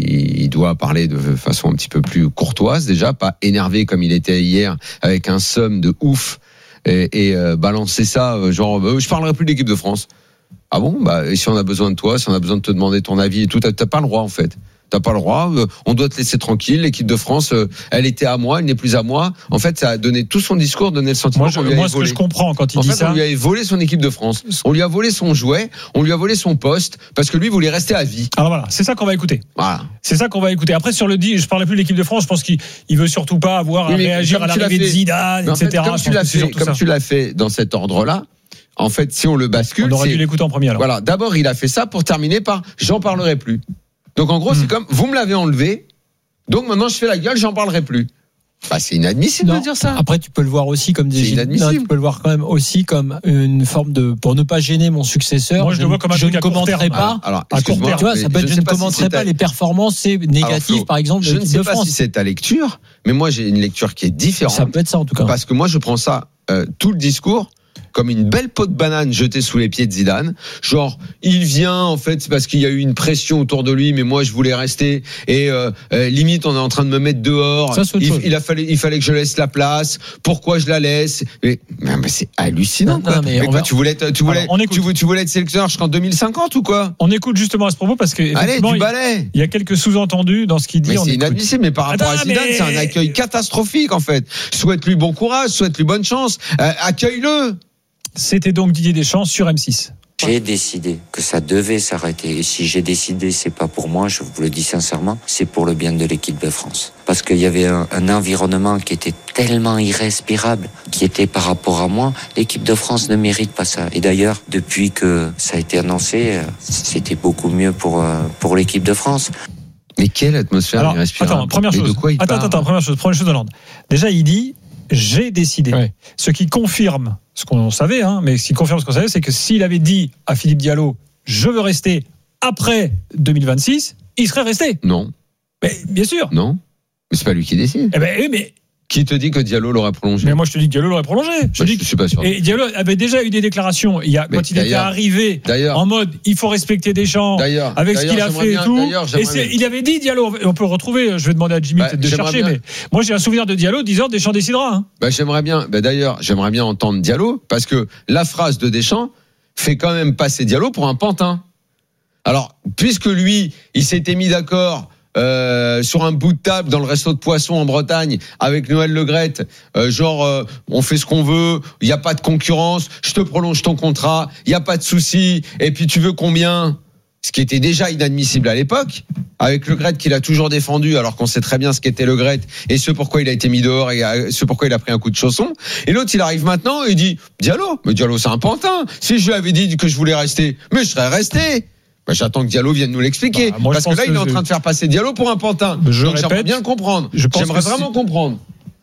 S2: il doit parler de façon un petit peu plus courtoise. Déjà, pas énervé comme il était hier avec un somme de ouf et, et euh, balancer ça, genre, euh, je parlerai plus de l'équipe de France. Ah bon, bah, et si on a besoin de toi, si on a besoin de te demander ton avis et tout, t'as, t'as pas le droit, en fait. T'as pas le droit, euh, on doit te laisser tranquille, l'équipe de France, euh, elle était à moi, elle n'est plus à moi. En fait, ça a donné tout son discours, donné le sentiment
S3: moi, je,
S2: qu'on lui
S3: moi,
S2: avait volé.
S3: Moi, ce que je comprends quand il
S2: en
S3: dit
S2: fait,
S3: ça.
S2: on lui avait volé son équipe de France. On lui a volé son jouet, on lui a volé son poste, parce que lui voulait rester à vie.
S3: Alors voilà, c'est ça qu'on va écouter.
S2: Voilà.
S3: C'est ça qu'on va écouter. Après, sur le dit, je parlais plus de l'équipe de France, je pense qu'il il veut surtout pas avoir oui, à réagir à l'arrivée de Zidane,
S2: mais
S3: et cetera.
S2: En fait, comme tu l'as fait, comme tu l'as fait dans cet ordre-là, en fait, si on le bascule,
S3: on aurait
S2: c'est...
S3: dû l'écouter en premier. Alors.
S2: Voilà. D'abord, il a fait ça pour terminer par j'en parlerai plus. Donc en gros, mmh. c'est comme vous me l'avez enlevé, donc maintenant je fais la gueule, j'en parlerai plus. Bah, c'est inadmissible
S1: non.
S2: de dire ça.
S1: Après, tu peux le voir aussi comme des.
S2: C'est inadmissible.
S1: Non, tu peux le voir quand même aussi comme une forme de pour ne pas gêner mon successeur.
S3: Moi, je, je le vois comme un
S1: je
S3: truc
S1: ne
S3: à court
S1: commenterai
S3: terme.
S1: pas.
S2: Alors,
S1: à court terme, tu vois, ça peut être je, je ne commenterai si pas les performances négatives, alors, Flo, par exemple, de
S2: je ne sais
S1: de
S2: pas
S1: France.
S2: si c'est ta lecture, mais moi j'ai une lecture qui est différente.
S1: Ça peut être ça en tout cas.
S2: Parce que moi, je prends ça euh, tout le discours comme une belle peau de banane jetée sous les pieds de Zidane. Genre, il vient, en fait, c'est parce qu'il y a eu une pression autour de lui, mais moi, je voulais rester. Et euh, euh, limite, on est en train de me mettre dehors.
S1: Ça,
S2: il, il, a fallu, il fallait que je laisse la place. Pourquoi je la laisse? Mais, mais, mais c'est hallucinant, non, quoi. Non, mais mais quoi va... tu, voulais être, tu, voulais, Alors, tu, tu voulais être sélectionneur jusqu'en deux mille cinquante ou quoi?
S3: On écoute justement à ce propos parce que
S2: allez, du balai.
S3: Il y a quelques sous-entendus dans ce qu'il dit.
S2: Mais
S3: on
S2: c'est
S3: écoute.
S2: inadmissible, mais par rapport Attends, à Zidane, mais... c'est un accueil catastrophique, en fait. Souhaite-lui bon courage, souhaite-lui bonne chance. Euh, accueille-le.
S3: C'était donc Didier Deschamps sur M six.
S10: J'ai décidé que ça devait s'arrêter. Et si j'ai décidé, c'est pas pour moi, je vous le dis sincèrement, c'est pour le bien de l'équipe de France. Parce qu'il y avait un, un environnement qui était tellement irrespirable, qui était par rapport à moi. L'équipe de France ne mérite pas ça. Et d'ailleurs, depuis que ça a été annoncé, c'était beaucoup mieux pour, pour l'équipe de France.
S2: Mais quelle atmosphère
S3: Alors,
S2: irrespirable.
S3: Attends, première chose. Attends, attends, attends, première chose, première chose de l'ordre. Déjà, il dit, j'ai décidé. Ouais. Ce qui confirme ce qu'on savait, hein, mais ce qui confirme ce qu'on savait, c'est que s'il avait dit à Philippe Diallo, je veux rester après deux mille vingt-six, il serait resté.
S2: Non.
S3: Mais bien sûr.
S2: Non. Mais c'est pas lui qui décide.
S3: Eh ben, oui, mais.
S2: Qui te dit que Diallo l'aurait prolongé?
S3: Mais moi, je te dis que Diallo l'aurait prolongé. Je,
S2: bah,
S3: dis
S2: je suis pas sûr.
S3: Et Diallo avait déjà eu des déclarations. Il y a, quand il était arrivé, en mode, il faut respecter Deschamps,
S2: d'ailleurs,
S3: avec ce qu'il a fait
S2: bien,
S3: et tout. Et c'est, il avait dit Diallo, on peut retrouver, je vais demander à Jimmy bah, de chercher, bien. mais moi, j'ai un souvenir de Diallo disant Deschamps décidera. Hein.
S2: Bah, j'aimerais bien, bah, d'ailleurs, j'aimerais bien entendre Diallo, parce que la phrase de Deschamps fait quand même passer Diallo pour un pantin. Alors, puisque lui, il s'était mis d'accord, Euh, sur un bout de table dans le resto de poisson en Bretagne avec Noël Le Graët, euh, genre euh, on fait ce qu'on veut, il n'y a pas de concurrence, je te prolonge ton contrat, il n'y a pas de souci, et puis tu veux combien? Ce qui était déjà inadmissible à l'époque, avec Le Graët qu'il a toujours défendu, alors qu'on sait très bien ce qu'était Le Graët et ce pourquoi il a été mis dehors et ce pourquoi il a pris un coup de chausson. Et l'autre, il arrive maintenant et il dit Diallo, mais Diallo c'est un pantin. Si je lui avais dit que je voulais rester, mais je serais resté. Bah, j'attends que Diallo vienne nous l'expliquer. Bah, moi, parce que là, il est en train de faire passer Diallo pour un pantin.
S3: Je
S2: Donc,
S3: répète,
S2: j'aimerais bien le comprendre. Je pense j'aimerais vraiment si... comprendre.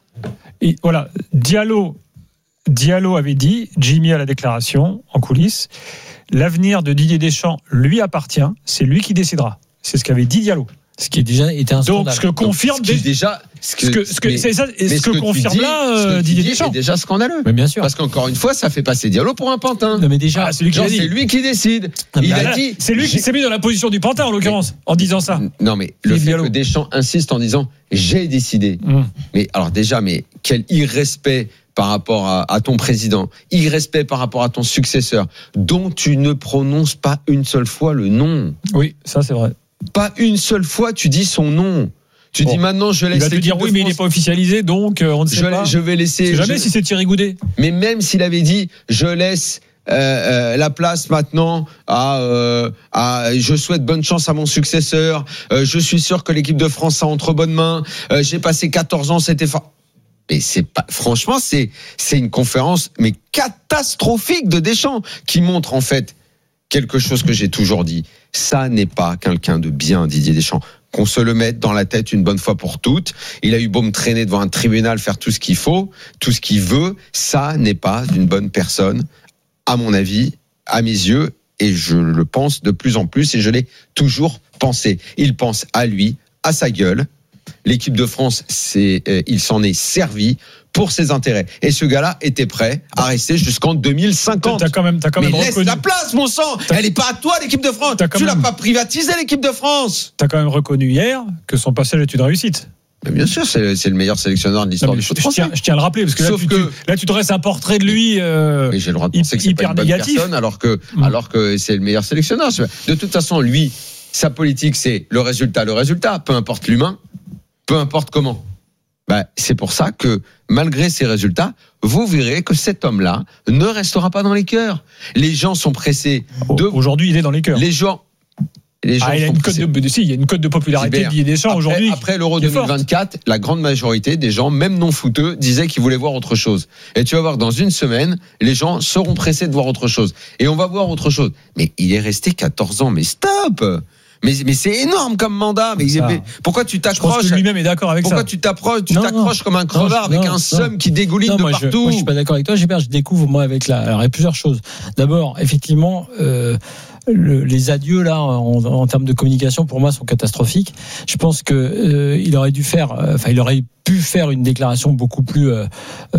S3: Et voilà, Diallo, Diallo avait dit, Jimmy à la déclaration, en coulisses, l'avenir de Didier Deschamps lui appartient, c'est lui qui décidera. C'est ce qu'avait dit Diallo.
S1: Ce qui est déjà était un scandale.
S3: Donc, ce que confirme
S2: ce qui est déjà
S3: ce que, ce que, ce que
S2: mais,
S3: c'est ça, et ce
S2: ce
S3: que,
S2: que
S3: confirme
S2: dis,
S3: là euh,
S2: ce
S3: Didier
S2: dis
S3: Deschamps.
S2: est déjà scandaleux.
S1: Mais bien sûr.
S2: Parce qu'encore une fois, ça fait passer Diallo pour un pantin.
S1: Non mais déjà,
S3: Ah, c'est lui qui
S2: Genre,
S3: l'a dit.
S2: c'est lui qui décide.
S1: Non,
S2: Il
S1: mais
S2: a
S3: Là,
S2: dit.
S3: c'est lui qui s'est mis dans la position du pantin en l'occurrence en disant ça.
S2: Non, mais le
S3: Philippe
S2: fait
S3: Diallo.
S2: que Deschamps insiste en disant j'ai décidé.
S3: Mmh.
S2: Mais alors déjà, mais quel irrespect par rapport à, à ton président, irrespect par rapport à ton successeur, dont tu ne prononces pas une seule fois le nom.
S3: Oui, ça c'est vrai.
S2: Pas une seule fois tu dis son nom. Tu
S3: Bon.
S2: dis maintenant je
S3: Il
S2: laisse
S3: va te
S2: l'équipe
S3: dire
S2: de
S3: oui, mais il
S2: France.
S3: n'est pas officialisé, donc euh, on ne sait
S2: je,
S3: pas.
S2: je vais laisser.
S3: C'est jamais
S2: je-
S3: si c'est Thierry Goudet.
S2: Mais même s'il avait dit je laisse euh, euh, la place maintenant à, euh, à je souhaite bonne chance à mon successeur, euh, je suis sûr que l'équipe de France a entre bonnes mains, euh, j'ai passé quatorze ans, c'était fort. Mais c'est pas, franchement, c'est, c'est une conférence, mais catastrophique de Deschamps, qui montre, en fait, quelque chose que j'ai toujours dit. Ça n'est pas quelqu'un de bien, Didier Deschamps. Qu'on se le mette dans la tête une bonne fois pour toutes. Il a eu beau me traîner devant un tribunal, faire tout ce qu'il faut, tout ce qu'il veut. Ça n'est pas d'une bonne personne, à mon avis, à mes yeux, et je le pense de plus en plus, et je l'ai toujours pensé. Il pense à lui, à sa gueule. L'équipe de France, c'est, euh, il s'en est servi pour ses intérêts. Et ce gars-là était prêt à rester jusqu'en deux mille cinquante.
S3: T'as quand même, t'as quand
S2: Mais
S3: même
S2: laisse
S3: reconnu.
S2: la place, mon sang.
S3: T'as-
S2: Elle n'est pas à toi, l'équipe de France.
S3: T'as quand
S2: Tu l'as
S3: même-
S2: pas privatisé, l'équipe de France.
S3: T'as quand même reconnu hier que son passage est une réussite.
S2: Mais bien sûr, c'est, c'est le meilleur sélectionneur de
S3: Non,
S2: l'histoire
S3: mais
S2: du
S3: je,
S2: foot
S3: je
S2: français.
S3: tiens, je tiens à le rappeler parce que, là,
S2: Sauf
S3: tu,
S2: que-
S3: tu- là tu dresses un portrait de lui. euh,
S2: Mais j'ai le droit de
S3: hy-
S2: penser que c'est pas
S3: hyper
S2: une bonne
S3: négatif.
S2: personne, alors que,
S3: Mm.
S2: alors que c'est le meilleur sélectionneur. De toute façon, lui, sa politique, c'est le résultat, le résultat, peu importe l'humain, peu importe comment. Bah, c'est pour ça que, malgré ces résultats, vous verrez que cet homme-là ne restera pas dans les cœurs. Les gens sont pressés de.
S3: Aujourd'hui, il est dans les cœurs.
S2: Les gens. Les gens
S3: Ah, il a
S2: sont
S3: une cote
S2: pressés.
S3: de, si, il y a une cote de popularité
S2: Gilbert,
S3: Didier Deschamps
S2: Après,
S3: aujourd'hui.
S2: après l'Euro
S3: qui est
S2: deux mille vingt-quatre, la grande majorité des gens, même non footeux, disaient qu'ils voulaient voir autre chose. Et tu vas voir, dans une semaine, les gens seront pressés de voir autre chose. Et on va voir autre chose. Mais il est resté quatorze ans, mais stop! Mais, mais c'est énorme comme mandat. Mais,
S3: Ça.
S2: mais pourquoi tu
S3: Je pense
S2: t'accroches?
S3: que lui-même est d'accord avec
S2: Pourquoi
S3: ça.
S2: tu t'approches, tu
S1: Non,
S2: t'accroches
S1: non.
S2: comme un crevard
S1: Non,
S2: avec
S1: non,
S2: un
S1: non.
S2: seum qui dégouline
S1: Non,
S2: de
S1: moi, je,
S2: partout?
S1: moi, je suis pas d'accord avec toi, Gilbert. Je découvre moi avec la. Alors, il y a plusieurs choses. D'abord, effectivement, euh, le, les adieux là, en, en termes de communication, pour moi, sont catastrophiques. Je pense que euh, il aurait dû faire. Enfin, il aurait pu faire une déclaration beaucoup plus, euh,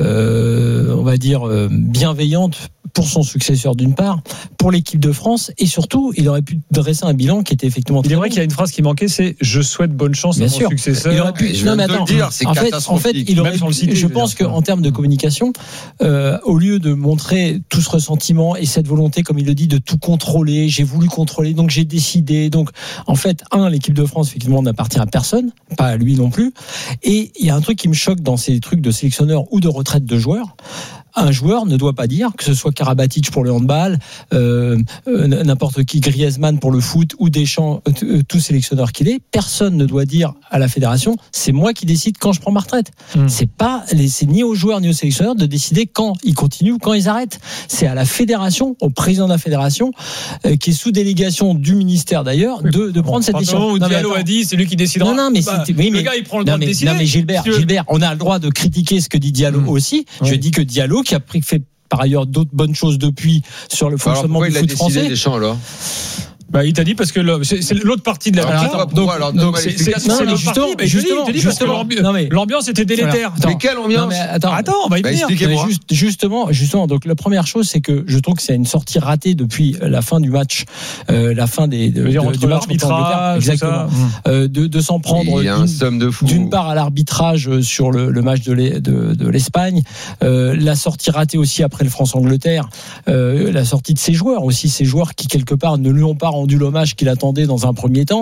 S1: euh, on va dire, euh, bienveillante pour son successeur d'une part, pour l'équipe de France, et surtout, il aurait pu dresser un bilan qui était effectivement.
S3: Il est
S1: très
S3: vrai
S1: bon.
S3: qu'il y a une phrase qui manquait, c'est je souhaite bonne chance
S1: Bien
S3: à mon
S1: sûr.
S3: successeur.
S1: Il aurait pu.
S2: Et je
S1: Non,
S2: viens
S1: mais
S2: de le
S1: attends.
S2: dire, c'est
S1: en fait, en fait,
S2: catastrophique.
S1: il aurait.
S3: Même sur le
S1: pu-
S3: cité,
S1: je
S3: je veux
S1: pense
S3: dire.
S1: qu'en termes de communication, euh, au lieu de montrer tout ce ressentiment et cette volonté, comme il le dit, de tout contrôler, j'ai voulu contrôler, donc j'ai décidé. Donc, en fait, un, l'équipe de France effectivement n'appartient à personne, pas à lui non plus. Et il y a un truc qui me choque dans ces trucs de sélectionneur ou de retraite de joueurs. Un joueur ne doit pas dire, que ce soit Karabatic pour le handball, euh, euh, n'importe qui, Griezmann pour le foot ou Deschamps, euh, tout sélectionneur qu'il est, personne ne doit dire à la fédération, c'est moi qui décide quand je prends ma retraite.
S3: Mm.
S1: C'est pas, c'est ni aux joueurs ni aux sélectionneurs de décider quand ils continuent ou quand ils arrêtent. C'est à la fédération, au président de la fédération, euh, qui est sous délégation du ministère d'ailleurs, de, de prendre cette décision.
S3: Où
S1: Non, mais
S3: Diallo
S1: attends.
S3: a dit, c'est lui qui décidera.
S1: Non, non, mais
S3: Bah,
S1: c'est- oui,
S3: le
S1: mais-
S3: gars, il prend le
S1: Non
S3: droit de
S1: mais,
S3: décider.
S1: non mais Gilbert,
S3: Monsieur-
S1: Gilbert, on a le droit de critiquer ce que dit Diallo
S3: Mmh.
S1: aussi. Je
S3: Oui.
S1: dis que Diallo, qui a pris, fait par ailleurs d'autres bonnes choses depuis sur le
S2: Alors
S1: fonctionnement
S2: pourquoi
S1: du
S2: il a
S1: foot
S2: décidé
S1: français.
S2: Deschamps alors?
S3: Bah, il t'a dit parce que le- c'est c'est l'autre partie de la
S2: Alors,
S3: question.
S2: attends, pourquoi alors,
S3: donc
S2: donne-moi
S3: c'est c'est-
S2: l'explication.
S3: c'est
S1: Non, mais
S3: l'autre
S1: justement,
S3: partie. Mais je te dis,
S1: justement,
S3: je te dis parce que
S1: justement.
S3: l'ambi-
S1: Non, mais-
S3: l'ambiance était délétère.
S1: Attends.
S2: Mais quelle
S1: Non,
S2: ambiance?
S1: mais attends.
S3: Attends, on va y
S2: Bah,
S3: venir.
S2: expliquez-moi.
S1: Mais juste- justement, justement. Donc la première chose, c'est que je trouve que c'est une sortie ratée depuis la fin du match, euh, la fin des de,
S3: Je veux dire,
S1: de-
S3: entre
S1: du match contre l'Angleterre.
S3: l'arbitrage, tout
S1: Exactement.
S3: ça.
S1: Euh, de, de s'en prendre
S2: Il y a un
S1: d'une-
S2: somme de fou.
S1: d'une part à l'arbitrage sur le, le match de l'E- de- de l'Espagne, euh, la sortie ratée aussi après le France-Angleterre, euh, la sortie de ses joueurs aussi, ces joueurs qui quelque part ne lui ont pas rendu l'hommage qu'il attendait dans un premier temps,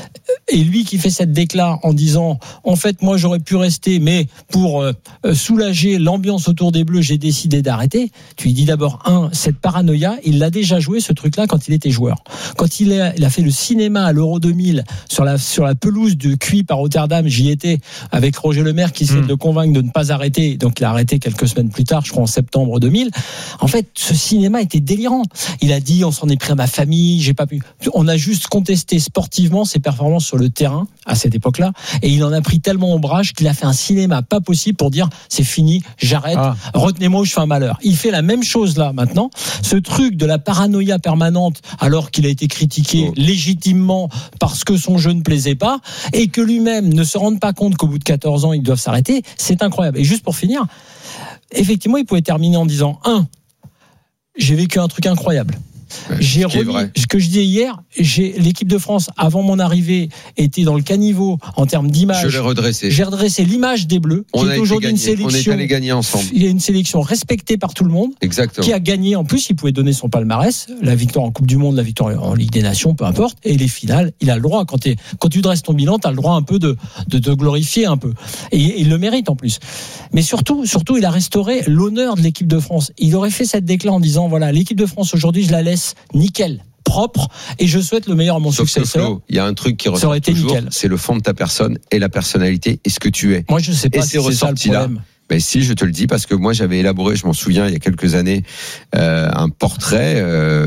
S1: et lui qui fait cette déclat en disant en fait moi j'aurais pu rester mais pour euh, soulager l'ambiance autour des Bleus j'ai décidé d'arrêter. Tu lui dis d'abord un, cette paranoïa, il l'a déjà joué ce truc-là quand il était joueur. Quand il a, il a fait le cinéma à l'Euro deux mille sur la sur la pelouse de Cuy par Rotterdam, j'y étais avec Roger Lemaire qui essaie
S3: Mm.
S1: de le convaincre de ne pas arrêter, donc il a arrêté quelques semaines plus tard, je crois en septembre deux mille. En fait, ce cinéma était délirant. Il a dit on s'en est pris à ma famille, j'ai pas pu. on a juste contesté sportivement ses performances sur le terrain à cette époque-là, et il en a pris tellement ombrage qu'il a fait un cinéma pas possible pour dire c'est fini, j'arrête, ah. retenez-moi ou je fais un malheur. Il fait la même chose là maintenant. Ce truc de la paranoïa permanente, alors qu'il a été critiqué oh. légitimement parce que son jeu ne plaisait pas, et que lui-même ne se rende pas compte qu'au bout de quatorze ans ils doivent s'arrêter, c'est incroyable. Et juste pour finir, effectivement, il pouvait terminer en disant un, j'ai vécu un truc incroyable. J'ai remis, ce que je disais hier, j'ai, l'équipe de France, avant mon arrivée, était dans le caniveau en termes d'image.
S2: Je l'ai redressé.
S1: J'ai redressé l'image des Bleus,
S2: on
S1: qui est aujourd'hui
S2: gagné,
S1: une sélection.
S2: On est allé gagner ensemble.
S1: Il y a une sélection respectée par tout le monde.
S2: Exactement.
S1: Qui a gagné. En plus, il pouvait donner son palmarès, la victoire en Coupe du Monde, la victoire en Ligue des Nations, peu importe. Et les finales, il a le droit. Quand, quand tu dresses ton bilan, tu as le droit un peu de, de, de glorifier un peu. Et, et il le mérite en plus. Mais surtout, surtout, il a restauré l'honneur de l'équipe de France. Il aurait fait cette déclat en disant, voilà, l'équipe de France aujourd'hui, je la laisse nickel, propre, et je souhaite le meilleur à mon
S2: Sauf
S1: successeur.
S2: Il y a un truc qui ressort toujours, nickel. C'est le fond de ta personne et la personnalité et ce que tu es.
S1: Moi, je sais pas
S2: et
S1: si
S2: c'est,
S1: c'est ça le problème.
S2: Là. Ben si, je te le dis, parce que moi j'avais élaboré, je m'en souviens, il y a quelques années, euh, un portrait. Euh,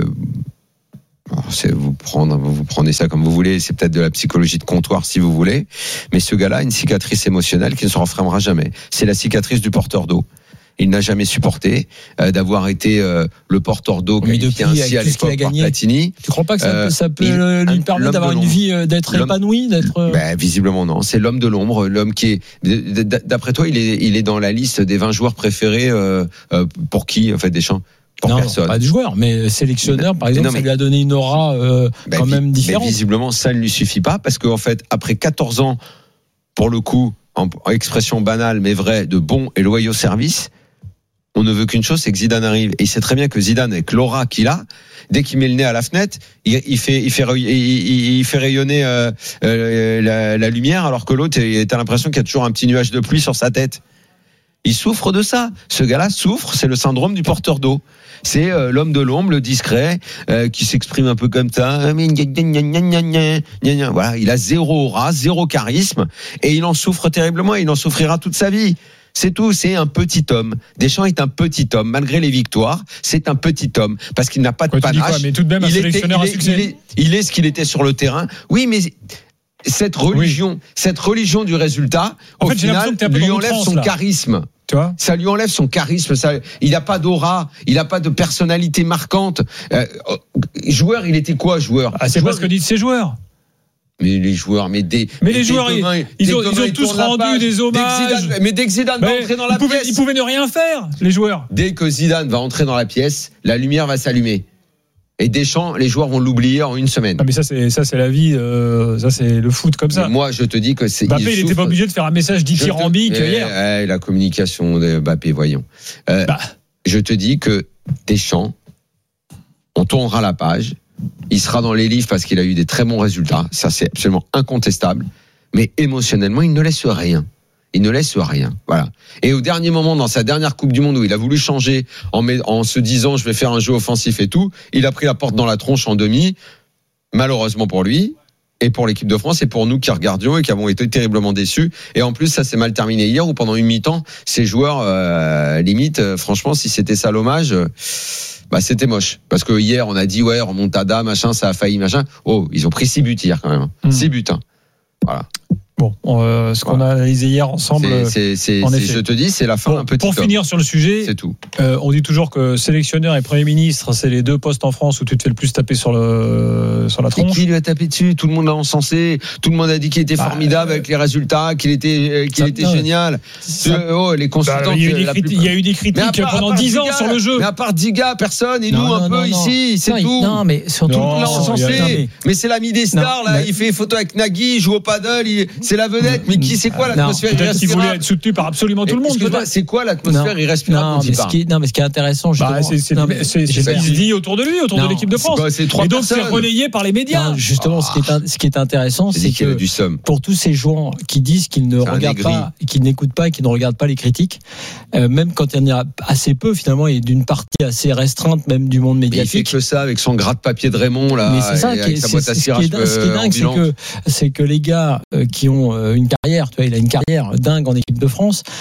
S2: c'est vous prendre, vous prenez ça comme vous voulez. C'est peut-être de la psychologie de comptoir si vous voulez, mais ce gars-là a une cicatrice émotionnelle qui ne se refermera jamais. C'est la cicatrice du porteur d'eau. Il n'a jamais supporté euh, d'avoir été euh, le porteur d'eau qualifié ainsi à l'époque par Platini.
S1: Tu crois pas que ça, euh, ça peut il, lui permettre d'avoir une vie, euh, d'être l'homme, épanoui, d'être
S2: ben, visiblement non. C'est l'homme de l'ombre, l'homme qui est. D'après toi, il est, il est dans la liste des vingt joueurs préférés euh, euh, pour qui, en fait, Deschamps? Pour
S1: non,
S2: personne.
S1: Pas de joueur, mais sélectionneur, par exemple, non, mais, ça lui a donné une aura euh, ben, quand même différente.
S2: Mais visiblement, ça ne lui suffit pas parce qu'en fait, après quatorze ans, pour le coup, en, en expression banale mais vraie, de bons et loyaux services. On ne veut qu'une chose, c'est que Zidane arrive. Et il sait très bien que Zidane, avec l'aura qu'il a, dès qu'il met le nez à la fenêtre, il, il fait, il fait, il, il fait rayonner euh, euh, la, la lumière, alors que l'autre, t'as l'impression qu'il y a toujours un petit nuage de pluie sur sa tête. Il souffre de ça. Ce gars-là souffre, c'est le syndrome du porteur d'eau. C'est euh, l'homme de l'ombre, le discret, euh, qui s'exprime un peu comme ça. Voilà, il a zéro aura, zéro charisme, et il en souffre terriblement. Et il en souffrira toute sa vie. C'est tout, c'est un petit homme. Deschamps est un petit homme, malgré les victoires, c'est un petit homme, parce qu'il n'a pas de
S3: ouais,
S2: panache.
S3: Quoi, mais tout de même, un
S2: il,
S3: sélectionneur
S2: était, il, est, il, est, il est ce qu'il était sur le terrain. Oui, mais cette religion, oui. cette religion du résultat, en au fait, final, lui enlève son là. charisme.
S3: Tu vois,
S2: ça lui enlève son charisme. Ça, il n'a pas d'aura, il n'a pas de personnalité marquante. Euh, joueur, il était quoi, joueur
S3: ah, C'est joueur, pas ce que disent ses joueurs.
S2: Mais les joueurs, mais des.
S3: Mais les joueurs, ils, demain, ils, ont, ils ont tous rendu page, des hommages.
S2: Zidane, mais dès que Zidane mais va entrer dans la
S3: ils pouvaient,
S2: pièce.
S3: Ils pouvaient ne rien faire, les joueurs.
S2: Dès que Zidane va entrer dans la pièce, la lumière va s'allumer. Et Deschamps, les joueurs vont l'oublier en une semaine.
S3: Ah mais ça, c'est, ça, c'est la vie, euh, ça, c'est le foot comme ça.
S2: Mais moi, je te dis que c'est.
S3: Mbappé, il n'était pas obligé de faire un message dithyrambique
S2: te...
S3: hier.
S2: Eh, eh, la communication de Mbappé, voyons. Euh, bah. Je te dis que Deschamps, on tournera la page. Il sera dans les livres parce qu'il a eu des très bons résultats. Ça, c'est absolument incontestable. Mais émotionnellement, il ne laisse rien. Il ne laisse rien. Voilà. Et au dernier moment, dans sa dernière Coupe du Monde où il a voulu changer en, met, en se disant je vais faire un jeu offensif et tout, il a pris la porte dans la tronche en demi. Malheureusement pour lui et pour l'équipe de France et pour nous qui regardions et qui avons été terriblement déçus. Et en plus, ça s'est mal terminé hier où pendant une mi-temps, ces joueurs, euh, limite, euh, franchement, si c'était ça l'hommage... Euh, bah c'était moche parce que hier on a dit ouais remontada machin ça a failli machin oh ils ont pris six buts hier quand même mmh. six buts hein. Voilà.
S3: Bon, euh, ce qu'on a analysé hier ensemble,
S2: c'est, c'est, c'est, je te dis, c'est la fin
S3: bon,
S2: d'un petit
S3: Pour
S2: homme.
S3: finir sur le sujet,
S2: c'est tout.
S3: Euh, on dit toujours que sélectionneur et Premier ministre, c'est les deux postes en France où tu te fais le plus taper sur le sur la tronche.
S2: Et qui lui a tapé dessus? Tout le monde l'a encensé. Tout le monde a dit qu'il était bah, formidable euh, avec les résultats, qu'il était qu'il ça, était non, génial. Ça, oh, les consultants. Bah,
S3: il, y a eu des criti- il y a eu des critiques part, pendant dix ans sur le jeu.
S2: Mais à part Diga, personne. Et
S1: non,
S2: nous
S1: non,
S2: un
S1: non,
S2: peu
S1: non.
S2: ici, c'est
S1: non,
S2: tout.
S1: Non, mais surtout
S2: tout le monde l'a encensé. Mais c'est l'ami des stars là. Il fait photo avec Nagui, il joue au paddle. C'est la vedette. Mais qui c'est quoi l'atmosphère
S3: irrespirable? Peut-être qu'il voulait être soutenu par absolument tout le monde.
S2: C'est quoi l'atmosphère irrespirable?
S1: Non, mais ce qui, non, mais ce qui est intéressant, justement,
S3: bah, c'est, c'est, non, mais, c'est, c'est ce qui se dit autour de lui, autour non, de l'équipe de France.
S2: Quoi, c'est trois
S3: et donc
S2: personnes.
S3: c'est relayé par les médias.
S1: Non, justement, ce qui est, ce qui est intéressant, c'est, c'est que pour tous ces joueurs qui disent qu'ils ne c'est regardent pas, qu'ils n'écoutent pas, et qu'ils ne regardent pas les critiques, euh, même quand il y en a assez peu, finalement, et d'une partie assez restreinte, même du monde médiatique.
S2: Mais il fait que ça avec son gratte-papier de Raymond là.
S1: Mais c'est ça qui est, c'est, c'est, ce qui est dingue, ce qui est dingue, c'est que c'est que les gars qui ont une carrière, tu vois, il a une carrière dingue en équipe de France. Il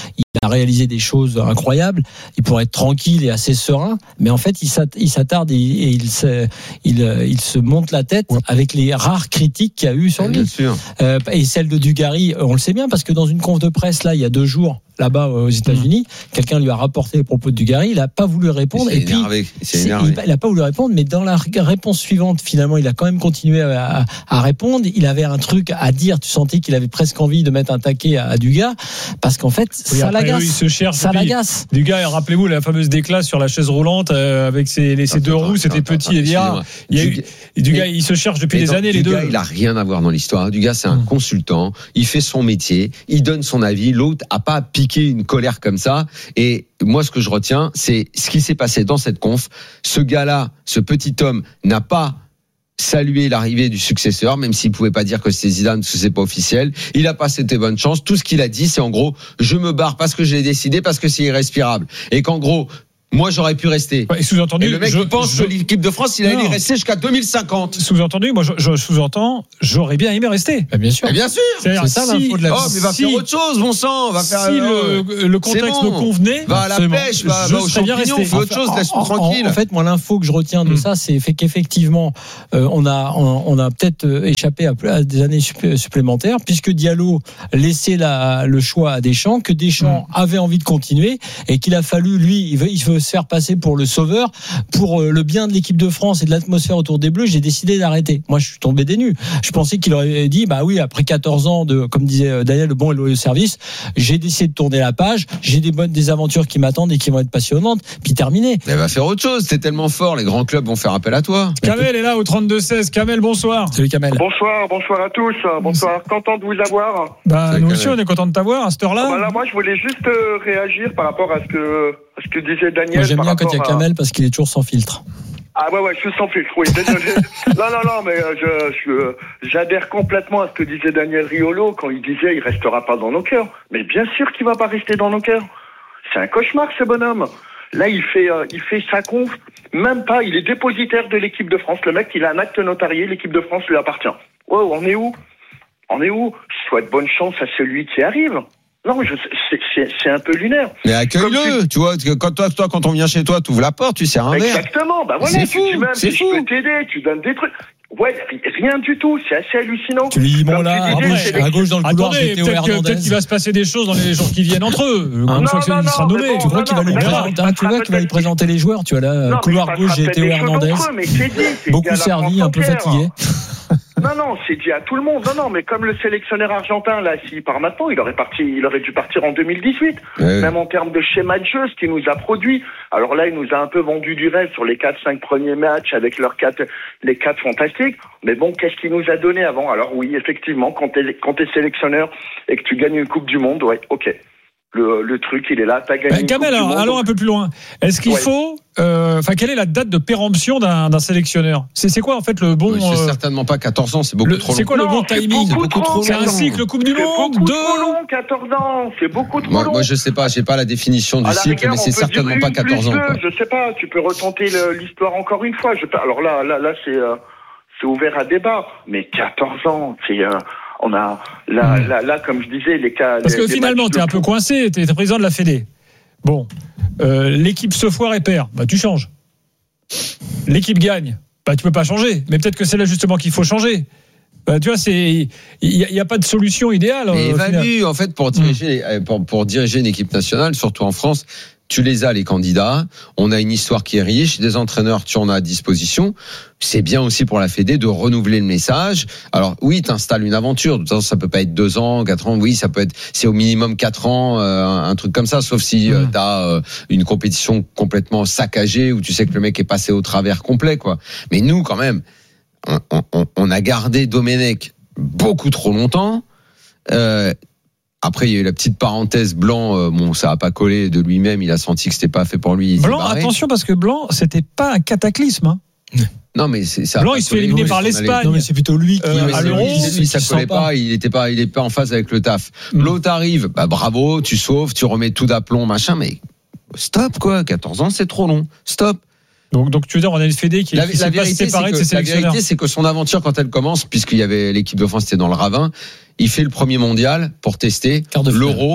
S1: a réalisé des choses incroyables. Il pourrait être tranquille et assez serein, mais en fait, il s'attarde et il se, il, il se monte la tête avec les rares critiques qu'il y a eu sur lui.
S2: Bien sûr.
S1: Euh, et celle de Dugarry, on le sait bien, parce que dans une conf de presse, là, il y a deux jours, là-bas aux États-Unis, mmh. quelqu'un lui a rapporté les propos de Dugarry, il n'a pas voulu répondre. Et puis,
S2: énervé. C'est énervé.
S1: il n'a pas voulu répondre, mais dans la réponse suivante, finalement, il a quand même continué à, à répondre. Il avait un truc à dire. Tu sentais qu'il avait presque envie de mettre un taquet à, à Dugas, parce qu'en fait, oui, ça l'agace.
S3: Il se cherche.
S1: Ça l'agace.
S3: Dugas, rappelez-vous la fameuse déclasse sur la chaise roulante euh, avec ses, les, ses deux roues, c'était petit et bien. Il y a eu, Dugas, il se cherche depuis des années, les deux.
S2: Dugas, il a rien à voir dans l'histoire. Dugas, c'est un mmh. consultant. Il fait son métier. Il donne son avis. L'autre a pas piqué une colère comme ça. Et moi, ce que je retiens, c'est ce qui s'est passé dans cette conf. Ce gars-là, ce petit homme, n'a pas salué l'arrivée du successeur, même s'il pouvait pas dire que c'est Zidane parce que c'est pas officiel. Il a pas souhaité bonne chance. Tout ce qu'il a dit, c'est en gros, je me barre parce que j'ai décidé, parce que c'est irrespirable. Et qu'en gros, moi, j'aurais pu rester.
S3: Et sous-entendu,
S2: et le mec,
S3: je
S2: il pense
S3: je,
S2: que l'équipe de France, il allait y rester jusqu'à deux mille cinquante.
S3: Sous-entendu, moi, je, je sous-entends, j'aurais bien aimé rester.
S1: Bah, bien sûr.
S2: Mais bien sûr.
S3: C'est, c'est ça
S2: si,
S3: l'info de la vie.
S2: Oh, mais va
S3: si,
S2: faire autre chose, bon sang. Va faire,
S3: si
S2: euh,
S3: le, le contexte
S2: bon.
S3: me convenait.
S2: Va à la pêche, va, va au champignon, fais autre chose, laisse-nous tranquille.
S1: En, en fait, moi, l'info que je retiens de mmh. ça, c'est fait qu'effectivement, euh, on a, on, on a peut-être échappé à, à des années supplémentaires, puisque Diallo laissait la, le choix à Deschamps, que Deschamps mmh. avait envie de continuer, et qu'il a fallu, lui, il veut, il veut se faire passer pour le sauveur, pour le bien de l'équipe de France et de l'atmosphère autour des Bleus. J'ai décidé d'arrêter. Moi, je suis tombé des nues. Je pensais qu'il aurait dit, bah oui, après quatorze ans de, comme disait Daniel, le bon et le loyal service, j'ai décidé de tourner la page. J'ai des bonnes des aventures qui m'attendent et qui vont être passionnantes. Puis terminé.
S2: Elle va faire autre chose. T'es tellement fort. Les grands clubs vont faire appel à toi.
S3: Kamel est là au trente-deux seize. Kamel, bonsoir.
S1: Salut Kamel.
S11: Bonsoir, bonsoir à tous. Bonsoir. Content de vous avoir.
S3: Bah, Salut, nous aussi, on est content de t'avoir à cette heure-là.
S11: Bah là, moi, je voulais juste euh, réagir par rapport à ce que, à ce que disait Daniel.
S1: Moi, j'aime bien quand il y a
S11: à...
S1: Kamel parce qu'il est toujours sans filtre.
S11: Ah ouais, ouais, je suis sans filtre, oui, désolé. non, non, non, mais je, je, j'adhère complètement à ce que disait Daniel Riolo quand il disait il restera pas dans nos cœurs. Mais bien sûr qu'il va pas rester dans nos cœurs. C'est un cauchemar, ce bonhomme. Là, il fait, euh, il fait sa conf. Même pas, il est dépositaire de l'équipe de France. Le mec, il a un acte notarié, l'équipe de France lui appartient. Oh, on est où? On est où? Je souhaite bonne chance à celui qui arrive. Non, je, c'est, c'est, c'est un peu lunaire.
S2: Mais accueille-le, tu... tu vois, quand toi, toi, quand on vient chez toi, tu ouvres la porte, tu sers un verre.
S11: Exactement, bah voilà,
S2: c'est
S11: tu
S2: fou,
S11: dis même,
S2: c'est
S11: je
S2: fou.
S11: peux t'aider, tu donnes des trucs. Ouais, rien du tout, c'est assez hallucinant.
S1: Tu lui dis, bon là,
S11: disais,
S1: à gauche, à gauche dans le couloir,
S3: attendez,
S1: Théo
S3: peut-être,
S1: Hernandez.
S3: peut-être qu'il va se passer des choses dans les jours qui viennent entre eux. Une
S11: non,
S3: fois
S11: non,
S3: qu'il sera nommé.
S11: bon,
S1: tu crois
S11: non,
S1: qu'il va
S11: non,
S1: lui présenter, tu vois qu'il va lui présenter les joueurs, tu vois là,
S11: non,
S1: couloir gauche, j'ai Théo Hernandez.
S11: Eux, c'est dit, c'est
S1: beaucoup servi, un peu fatigué.
S11: Non, non, c'est dit à tout le monde. Non, non, mais comme le sélectionneur argentin, là, s'il part maintenant, il aurait parti, il aurait dû partir en deux mille dix-huit. Ouais. Même en termes de schéma de jeu, ce qu'il nous a produit. Alors là, il nous a un peu vendu du rêve sur les quatre, cinq premiers matchs avec leurs quatre, les quatre fantastiques. Mais bon, qu'est-ce qu'il nous a donné avant? Alors oui, effectivement, quand t'es, quand t'es sélectionneur et que tu gagnes une Coupe du Monde, ouais, ok. Le, le truc, il est là, t'as gagné.
S3: Ben, Kamel, alors, monde, allons donc... un peu plus loin. Est-ce qu'il ouais. faut, enfin, euh, quelle est la date de péremption d'un, d'un sélectionneur? C'est, c'est quoi en fait le bon?
S2: Oui, c'est euh... certainement pas quatorze ans, c'est beaucoup
S3: le,
S2: trop long.
S3: C'est quoi
S11: non,
S3: le bon timing?
S11: C'est beaucoup trop long.
S3: C'est un cycle Coupe du
S11: c'est
S3: Monde.
S11: Beaucoup
S3: de...
S11: trop long, quatorze ans. C'est beaucoup trop
S2: moi,
S11: long.
S2: Moi, je sais pas, j'ai pas la définition du cycle, rigueur, mais c'est certainement pas quatorze ans. Quoi.
S11: Je sais pas. Tu peux retenter le, l'histoire encore une fois. Je, alors là, là, là, c'est, euh, c'est ouvert à débat. Mais quatorze ans, c'est. Euh, On a là, mmh. là, là, comme je disais, les cas.
S3: Parce
S11: les,
S3: que finalement, t'es un peu coincé. T'es président de la Fédé. Bon, euh, l'équipe se foire et perd. Bah, tu changes. L'équipe gagne. Bah, tu peux pas changer. Mais peut-être que c'est là justement qu'il faut changer. Bah, tu vois, c'est il y, y a pas de solution idéale.
S2: Mais évalue en fait pour diriger mmh. pour, pour diriger une équipe nationale, surtout en France. Tu les as, les candidats. On a une histoire qui est riche. Des entraîneurs, tu en as à disposition. C'est bien aussi pour la Fédé de renouveler le message. Alors, oui, t'installes une aventure. De toute façon, ça peut pas être deux ans, quatre ans. Oui, ça peut être, c'est au minimum quatre ans, euh, un truc comme ça. Sauf si euh, t'as euh, une compétition complètement saccagée où tu sais que le mec est passé au travers complet, quoi. Mais nous, quand même, on, on, on a gardé Domenech beaucoup trop longtemps. Euh, Après, il y a eu la petite parenthèse Blanc. Euh, bon, ça a pas collé de lui-même. Il a senti que c'était pas fait pour lui.
S3: Blanc, attention parce que Blanc, c'était pas un cataclysme. Hein.
S2: Non, mais c'est ça.
S3: Blanc, il se fait éliminer par l'Espagne.
S1: Non, mais c'est plutôt lui qui
S3: euh, à l'Euro.
S2: Lui, lui, ça collait pas. Il était pas, il est pas en phase avec le taf. Mm. L'autre arrive, bah bravo, tu sauves, tu remets tout d'aplomb, machin. Mais stop quoi. quatorze ans, c'est trop long. Stop.
S3: Donc, donc tu veux dire, on a une Fédé qui,
S2: la,
S3: qui s'est pas séparée de ses sélectionneurs.
S2: La vérité, c'est que son aventure, quand elle commence, puisqu'il y avait l'équipe de France, c'était dans le ravin. Il fait le premier mondial pour tester l'Euro,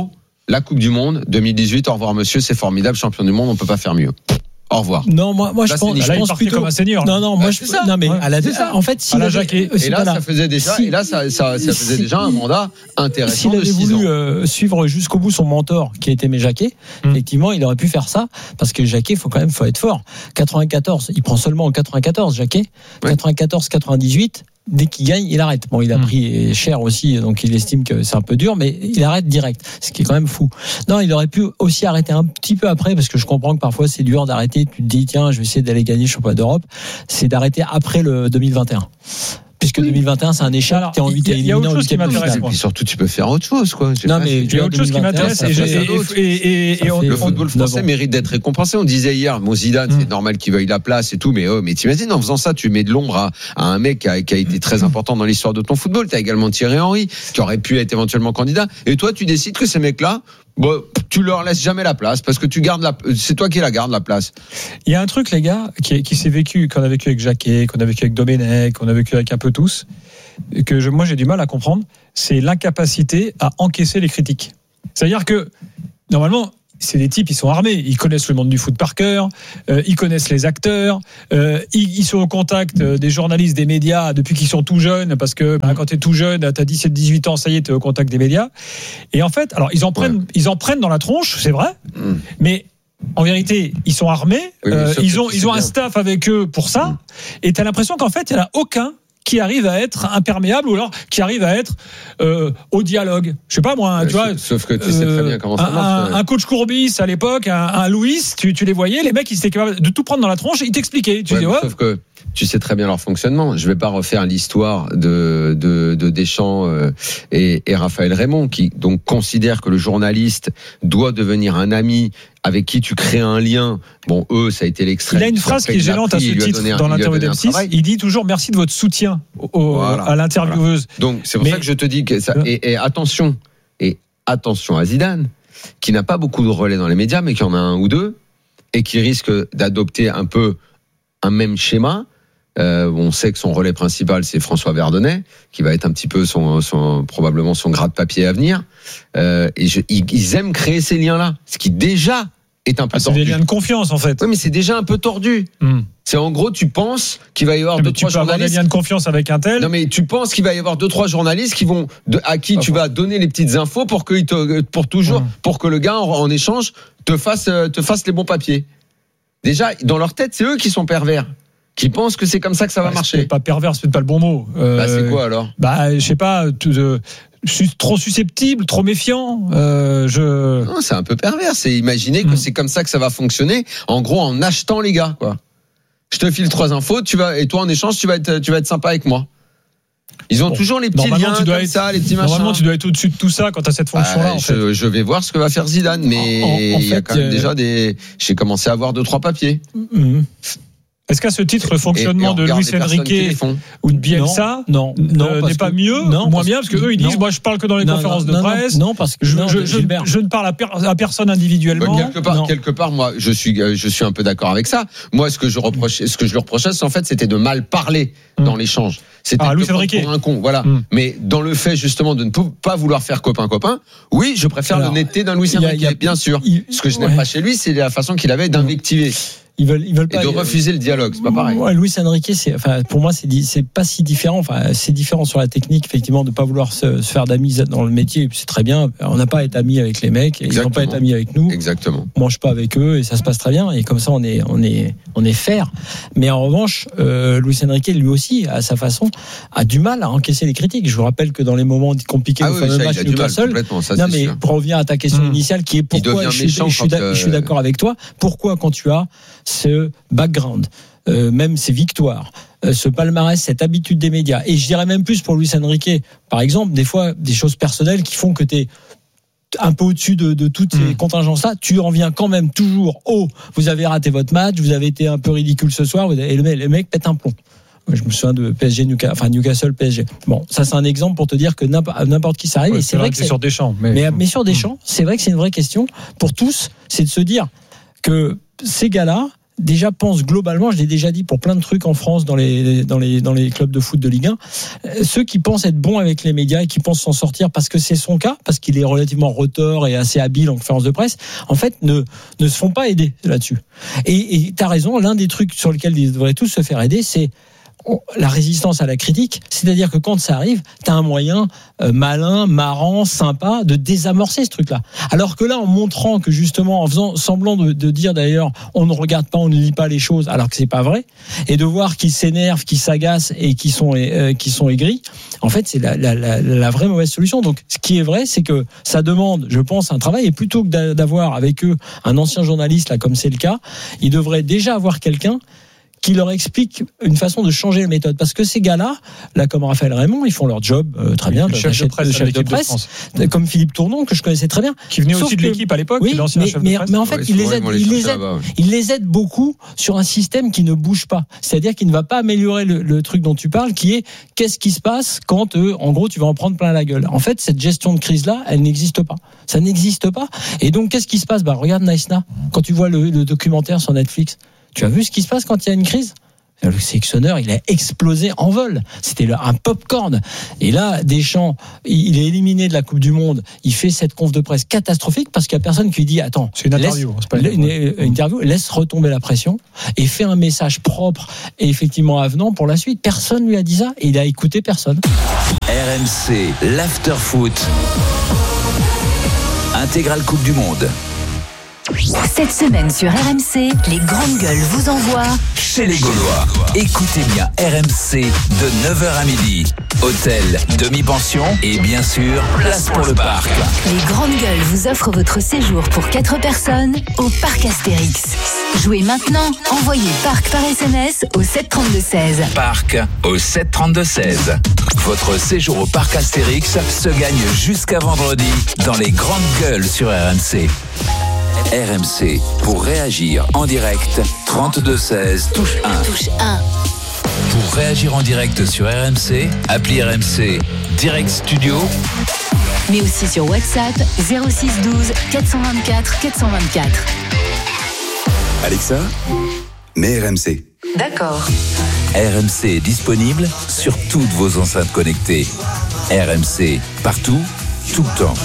S2: la Coupe du Monde deux mille dix-huit. Au revoir, monsieur, c'est formidable, champion du monde, on peut pas faire mieux. Au revoir.
S1: Non, moi, moi
S2: là,
S1: je pense,
S3: là,
S1: je
S3: il
S1: pense
S3: partait
S1: plutôt
S3: comme un senior.
S1: Non, non, moi
S2: bah,
S1: je
S2: c'est ça.
S1: non mais
S3: Ouais,
S1: à la,
S2: c'est ça.
S1: en fait, si
S3: À la Jacquet.
S2: Et là, ça faisait déjà,
S1: Si-
S2: et là, ça, ça, ça faisait
S1: si-
S2: déjà un mandat intéressant
S1: S'il
S2: de
S1: avait
S2: six ans.
S1: voulu euh, suivre jusqu'au bout son mentor, qui était Jacquet,
S3: Mm.
S1: effectivement, il aurait pu faire ça, parce que Jacquet, faut quand même, faut être fort. quatre-vingt-quatorze, il prend seulement en quatre-vingt-quatorze, Jacquet.
S2: Ouais.
S1: quatre-vingt-quatorze quatre-vingt-dix-huit. Dès qu'il gagne, il arrête. Bon, il a
S3: Mm.
S1: pris cher aussi, donc il estime que c'est un peu dur, mais il arrête direct, ce qui est quand même fou. Non, il aurait pu aussi arrêter un petit peu après, parce que je comprends que parfois c'est dur d'arrêter. Tu te dis, tiens, je vais essayer d'aller gagner le championnat d'Europe. C'est d'arrêter après le deux mille vingt et un. Puisque deux mille vingt et un, c'est un échec,
S3: Alors,
S1: t'es en huit
S3: il y a- il y a autre chose qui m'intéresse,
S2: Et
S3: moi.
S2: puis surtout, tu peux faire autre chose, quoi. Je sais
S1: Non,
S2: pas,
S1: mais
S2: c'est-
S3: Il y a autre chose qui m'intéresse
S1: ça
S3: et,
S1: fait
S3: j'ai-
S1: ça
S3: et,
S2: d'autre.
S3: et, et,
S1: Ça
S3: et on,
S1: fait-
S2: Le
S3: on-
S2: football français
S1: neuf ans.
S2: mérite d'être récompensé. On disait hier, bon, Zidane, c'est
S3: Mm.
S2: normal qu'il veuille la place et tout, mais, oh, mais t'imagines, en faisant ça, tu mets de l'ombre à, à un mec qui a, qui a été très important dans l'histoire de ton football. T'as également Thierry Henry, qui aurait pu être éventuellement candidat. Et toi, tu décides que ces mecs-là, bon, tu leur laisses jamais la place, parce que tu gardes la, c'est toi qui la garde, la place.
S3: il y a un truc, les gars, qui, qui s'est vécu, qu'on a vécu avec Jacquet, qu'on a vécu avec Domenech, qu'on a vécu avec un peu tous, et que je, moi j'ai du mal à comprendre, c'est l'incapacité à encaisser les critiques. C'est-à-dire que, normalement, c'est des types, ils sont armés, ils connaissent le monde du foot par cœur, euh, ils connaissent les acteurs, euh, ils, ils sont au contact euh, des journalistes, des médias depuis qu'ils sont tout jeunes, parce que bah, quand t'es tout jeune, t'as dix-sept dix-huit ans, ça y est, t'es au contact des médias. Et en fait, alors ils en prennent,
S2: Ouais.
S3: ils en prennent dans la tronche, c'est vrai,
S2: Mm.
S3: mais en vérité, ils sont armés,
S2: Oui, mais
S3: euh,
S2: sauf que
S3: ils ont,
S2: tu
S3: ils
S2: sais
S3: ont un
S2: bien.
S3: staff avec eux pour ça,
S2: Mm.
S3: et t'as l'impression qu'en fait, il n'y en a aucun qui arrive à être imperméable ou alors qui arrive à être euh, au dialogue. Je sais pas moi,
S2: Ouais,
S3: tu vois.
S2: sauf- sauf que tu sais très bien comment ça
S3: un,
S2: marche,
S3: un-
S2: ouais.
S3: un coach Courbis à l'époque, un, un Louis, tu, tu les voyais, les mecs, ils étaient capables de tout prendre dans la tronche et ils t'expliquaient. Tu
S2: Ouais,
S3: dis
S2: mais
S3: ouais.
S2: Sauf que tu sais très bien leur fonctionnement. Je vais pas refaire l'histoire de, de, de Deschamps euh, et, et Raphaël Raymond, qui donc considèrent que le journaliste doit devenir un ami avec qui tu crées un lien. Bon, eux, ça a été l'extrait.
S3: Il a une phrase qui est gênante à ce titre dans l'interview d'M six. Il dit toujours merci de votre soutien au,
S2: Voilà,
S3: à l'intervieweuse.
S2: Donc c'est pour
S3: Mais-
S2: ça que je te dis que ça. Et, et attention, et attention à Zidane, qui n'a pas beaucoup de relais dans les médias, mais qui en a un ou deux, et qui risque d'adopter un peu un même schéma. Euh, on sait que son relais principal c'est François Verdonnet, qui va être un petit peu son, son probablement son gras de papier à venir. Euh, et je, ils, ils aiment créer ces liens-là, ce qui déjà est un peu
S3: Ah, c'est
S2: tordu.
S3: des liens de confiance en fait.
S2: Oui, mais c'est déjà un peu tordu.
S3: Hmm.
S2: C'est en gros, tu penses qu'il va y avoir
S3: Mais
S2: deux
S3: tu
S2: trois
S3: peux avoir des
S2: journalistes.
S3: liens de confiance avec un tel.
S2: Non mais tu penses qu'il va y avoir deux trois journalistes qui vont de, à qui tu vas donner les petites infos pour que te, pour toujours
S3: Mmh.
S2: pour que le gars en, en échange te fasse euh, te fasse les bons papiers. Déjà dans leur tête c'est eux qui sont pervers, qui pensent que c'est comme ça que ça va
S3: Ouais,
S2: marcher.
S3: C'est pas pervers, c'est peut-être pas le bon mot. Euh,
S2: Bah c'est quoi alors?
S3: Bah, je sais pas, tu- euh, je suis trop susceptible, trop méfiant. Euh, je.
S2: Non, c'est un peu pervers, c'est imaginer que
S3: Mmh.
S2: c'est comme ça que ça va fonctionner, en gros en achetant les gars quoi. Je te file trois infos, tu vas et toi en échange tu vas être tu vas être sympa avec moi. Ils ont
S3: Bon,
S2: toujours les petits
S3: normalement,
S2: liens
S3: tu dois
S2: comme
S3: être-
S2: ça, les petits machins.
S3: Normalement, tu dois être au-dessus de tout ça quand tu as cette fonction-là.
S2: Bah,
S3: en fait.
S2: je, je vais voir ce que va faire Zidane, mais
S1: En- en- en
S2: il y a
S1: fait,
S2: quand même
S1: euh,
S2: déjà des. J'ai commencé à avoir deux trois papiers.
S3: Mhm. Est-ce qu'à ce titre, le
S2: Et- et
S3: fonctionnement
S2: on
S3: de
S2: regarde
S3: Luis
S2: les personnes qui les
S3: Enrique
S2: font.
S3: ou de Bielsa
S1: non, non,
S3: euh,
S1: parce
S3: n'est pas
S1: que-
S3: mieux,
S1: non,
S3: ou moins
S1: parce
S3: bien, parce
S1: que-
S3: qu'eux, ils disent,
S1: non.
S3: moi, je parle que dans les
S1: Non,
S3: conférences
S1: non,
S3: de
S1: non,
S3: presse.
S1: Non, parce que
S3: Je,
S1: non,
S3: je- je-
S1: Gilbert.
S3: je ne parle à, per- à personne individuellement.
S2: Bah, quelque part,
S1: non.
S2: quelque part, moi, je suis, euh, je suis un peu d'accord avec ça. Moi, ce que je reprochais, ce que je lui reprochais, c'est en fait, c'était de mal parler
S3: Mm.
S2: dans l'échange. C'était
S3: Ah,
S2: de
S3: Luis
S2: te prendre
S3: Enrique.
S2: pour un con, voilà.
S3: Mm.
S2: Mais dans le fait justement de ne pou- pas vouloir faire copain copain, oui, je préfère
S1: Alors,
S2: l'honnêteté d'un Luis
S1: il y a-
S2: Enrique,
S1: il y a-
S2: bien sûr.
S1: il-
S2: Ce que je n'aime
S1: ouais.
S2: pas chez lui, c'est la façon qu'il avait d'invectiver
S1: Ils veulent, ils veulent
S2: et
S1: pas.
S2: de refuser le dialogue. C'est pas pareil.
S1: Ouais, Luis Enrique, c'est, enfin, pour moi, c'est, di- c'est pas si différent. Enfin, c'est différent sur la technique, effectivement, de pas vouloir se, se faire d'amis dans le métier. Et puis c'est très bien. On n'a pas à être amis avec les mecs. Et ils n'ont pas à être
S2: Exactement.
S1: amis avec nous.
S2: Exactement.
S1: On mange pas avec eux et ça se passe très bien. Et comme ça, on est, on est, on est fair. Mais en revanche, euh, Luis Enrique, lui aussi, à sa façon, a du mal à encaisser les critiques. Je vous rappelle que dans les moments compliqués,
S2: Ah
S1: le
S2: oui,
S1: fameux
S2: ça, il
S1: match
S2: a du mal
S1: Newcastle,
S2: complètement. Ça,
S1: non,
S2: c'est
S1: mais
S2: sûr.
S1: pour revenir à ta question
S3: Mmh.
S1: initiale, qui est pourquoi
S2: devient
S1: je suis,
S2: méchant
S1: je suis
S2: quand,
S1: d'ac- je suis
S2: euh,
S1: d'accord avec toi, pourquoi quand tu as ce background, euh, même ces victoires, euh, ce palmarès, cette habitude des médias, et je dirais même plus pour Luis Enrique, par exemple, des fois, des choses personnelles qui font que tu es un peu au-dessus de, de toutes ces
S3: Mmh.
S1: contingences-là, tu en viens quand même toujours au vous avez raté votre match, vous avez été un peu ridicule ce soir, vous avez- et le mec, le mec pète un plomb. Je me souviens de P S G, Newcastle, enfin Newcastle, P S G. Bon, ça c'est un exemple pour te dire que n'importe, n'importe qui s'arrive.
S3: Ouais,
S1: et c'est vrai que
S3: c'est
S1: c'est,
S3: sur Deschamps. Mais,
S1: mais, mais sur Deschamps, c'est vrai que c'est une vraie question pour tous, c'est de se dire que ces gars-là, déjà pense globalement, je l'ai déjà dit pour plein de trucs en France dans les dans les dans les clubs de foot de Ligue un, ceux qui pensent être bons avec les médias et qui pensent s'en sortir parce que c'est son cas, parce qu'il est relativement retors et assez habile en conférence de presse, en fait ne ne se font pas aider là-dessus. Et tu as raison, l'un des trucs sur lesquels ils devraient tous se faire aider, c'est la résistance à la critique, c'est-à-dire que quand ça arrive, tu as un moyen euh, malin, marrant, sympa de désamorcer ce truc-là. Alors que là, en montrant que justement, en faisant semblant de, de dire d'ailleurs, on ne regarde pas, on ne lit pas les choses, alors que c'est pas vrai, et de voir qu'ils s'énervent, qu'ils s'agacent et qu'ils sont, euh, qu'ils sont aigris, en fait, c'est la, la, la, la vraie mauvaise solution. Donc, ce qui est vrai, c'est que ça demande, je pense, un travail, et plutôt que d'avoir avec eux un ancien journaliste, là, comme c'est le cas, ils devraient déjà avoir quelqu'un qui leur explique une façon de changer la méthode. Parce que ces gars-là, là, comme Raphaël Raymond, ils font leur job euh, très bien.
S3: Le chef de presse,
S1: le chef de presse
S3: de
S1: comme Philippe Tournon, que je connaissais très bien.
S3: Qui venait
S1: Sauf
S3: aussi de
S1: que,
S3: l'équipe à l'époque,
S1: oui,
S3: l'ancien
S1: mais,
S3: chef
S1: mais,
S3: de presse.
S1: mais en fait,
S2: Ouais,
S1: il, les aide,
S2: les
S1: il, les aide,
S2: là-bas, ouais.
S1: il les aide beaucoup sur un système qui ne bouge pas. C'est-à-dire qu'il ne va pas améliorer le, le truc dont tu parles, qui est qu'est-ce qui se passe quand, euh, en gros, tu vas en prendre plein la gueule. En fait, cette gestion de crise-là, elle n'existe pas. Ça n'existe pas. Et donc, qu'est-ce qui se passe? Bah, regarde Naïsna. Quand tu vois le, le documentaire sur Netflix, tu as vu ce qui se passe quand il y a une crise? Le sélectionneur, il a explosé en vol. C'était un popcorn. Et là, Deschamps, il est éliminé de la Coupe du Monde. Il fait cette conf de presse catastrophique parce qu'il n'y a personne qui lui dit attends,
S3: c'est une interview,
S1: laisse,
S3: c'est pas une,
S1: une, une interview, laisse retomber la pression et fais un message propre et effectivement avenant pour la suite. Personne lui a dit ça et il a écouté personne.
S8: R M C, l'after-foot. Intégrale Coupe du Monde.
S9: Cette semaine sur R M C, les grandes gueules vous envoient
S8: chez les Gaulois. Écoutez bien R M C de neuf heures à midi. Hôtel, demi-pension et bien sûr, place pour le parc.
S9: Les grandes gueules vous offrent votre séjour pour quatre personnes au parc Astérix. Jouez maintenant, envoyez parc par S M S au sept trente-deux seize.
S8: Parc au sept trente-deux seize. Votre séjour au parc Astérix se gagne jusqu'à vendredi dans les grandes gueules sur R M C. R M C, pour réagir en direct, trente-deux seize, touche un.
S9: Touche un.
S8: Pour réagir en direct sur R M C, appelez R M C Direct Studio.
S9: Mais aussi sur WhatsApp zéro six douze quatre cent vingt-quatre quatre cent vingt-quatre.
S12: Alexa, mets R M C.
S9: D'accord.
S8: R M C est disponible sur toutes vos enceintes connectées. R M C, partout, tout le temps.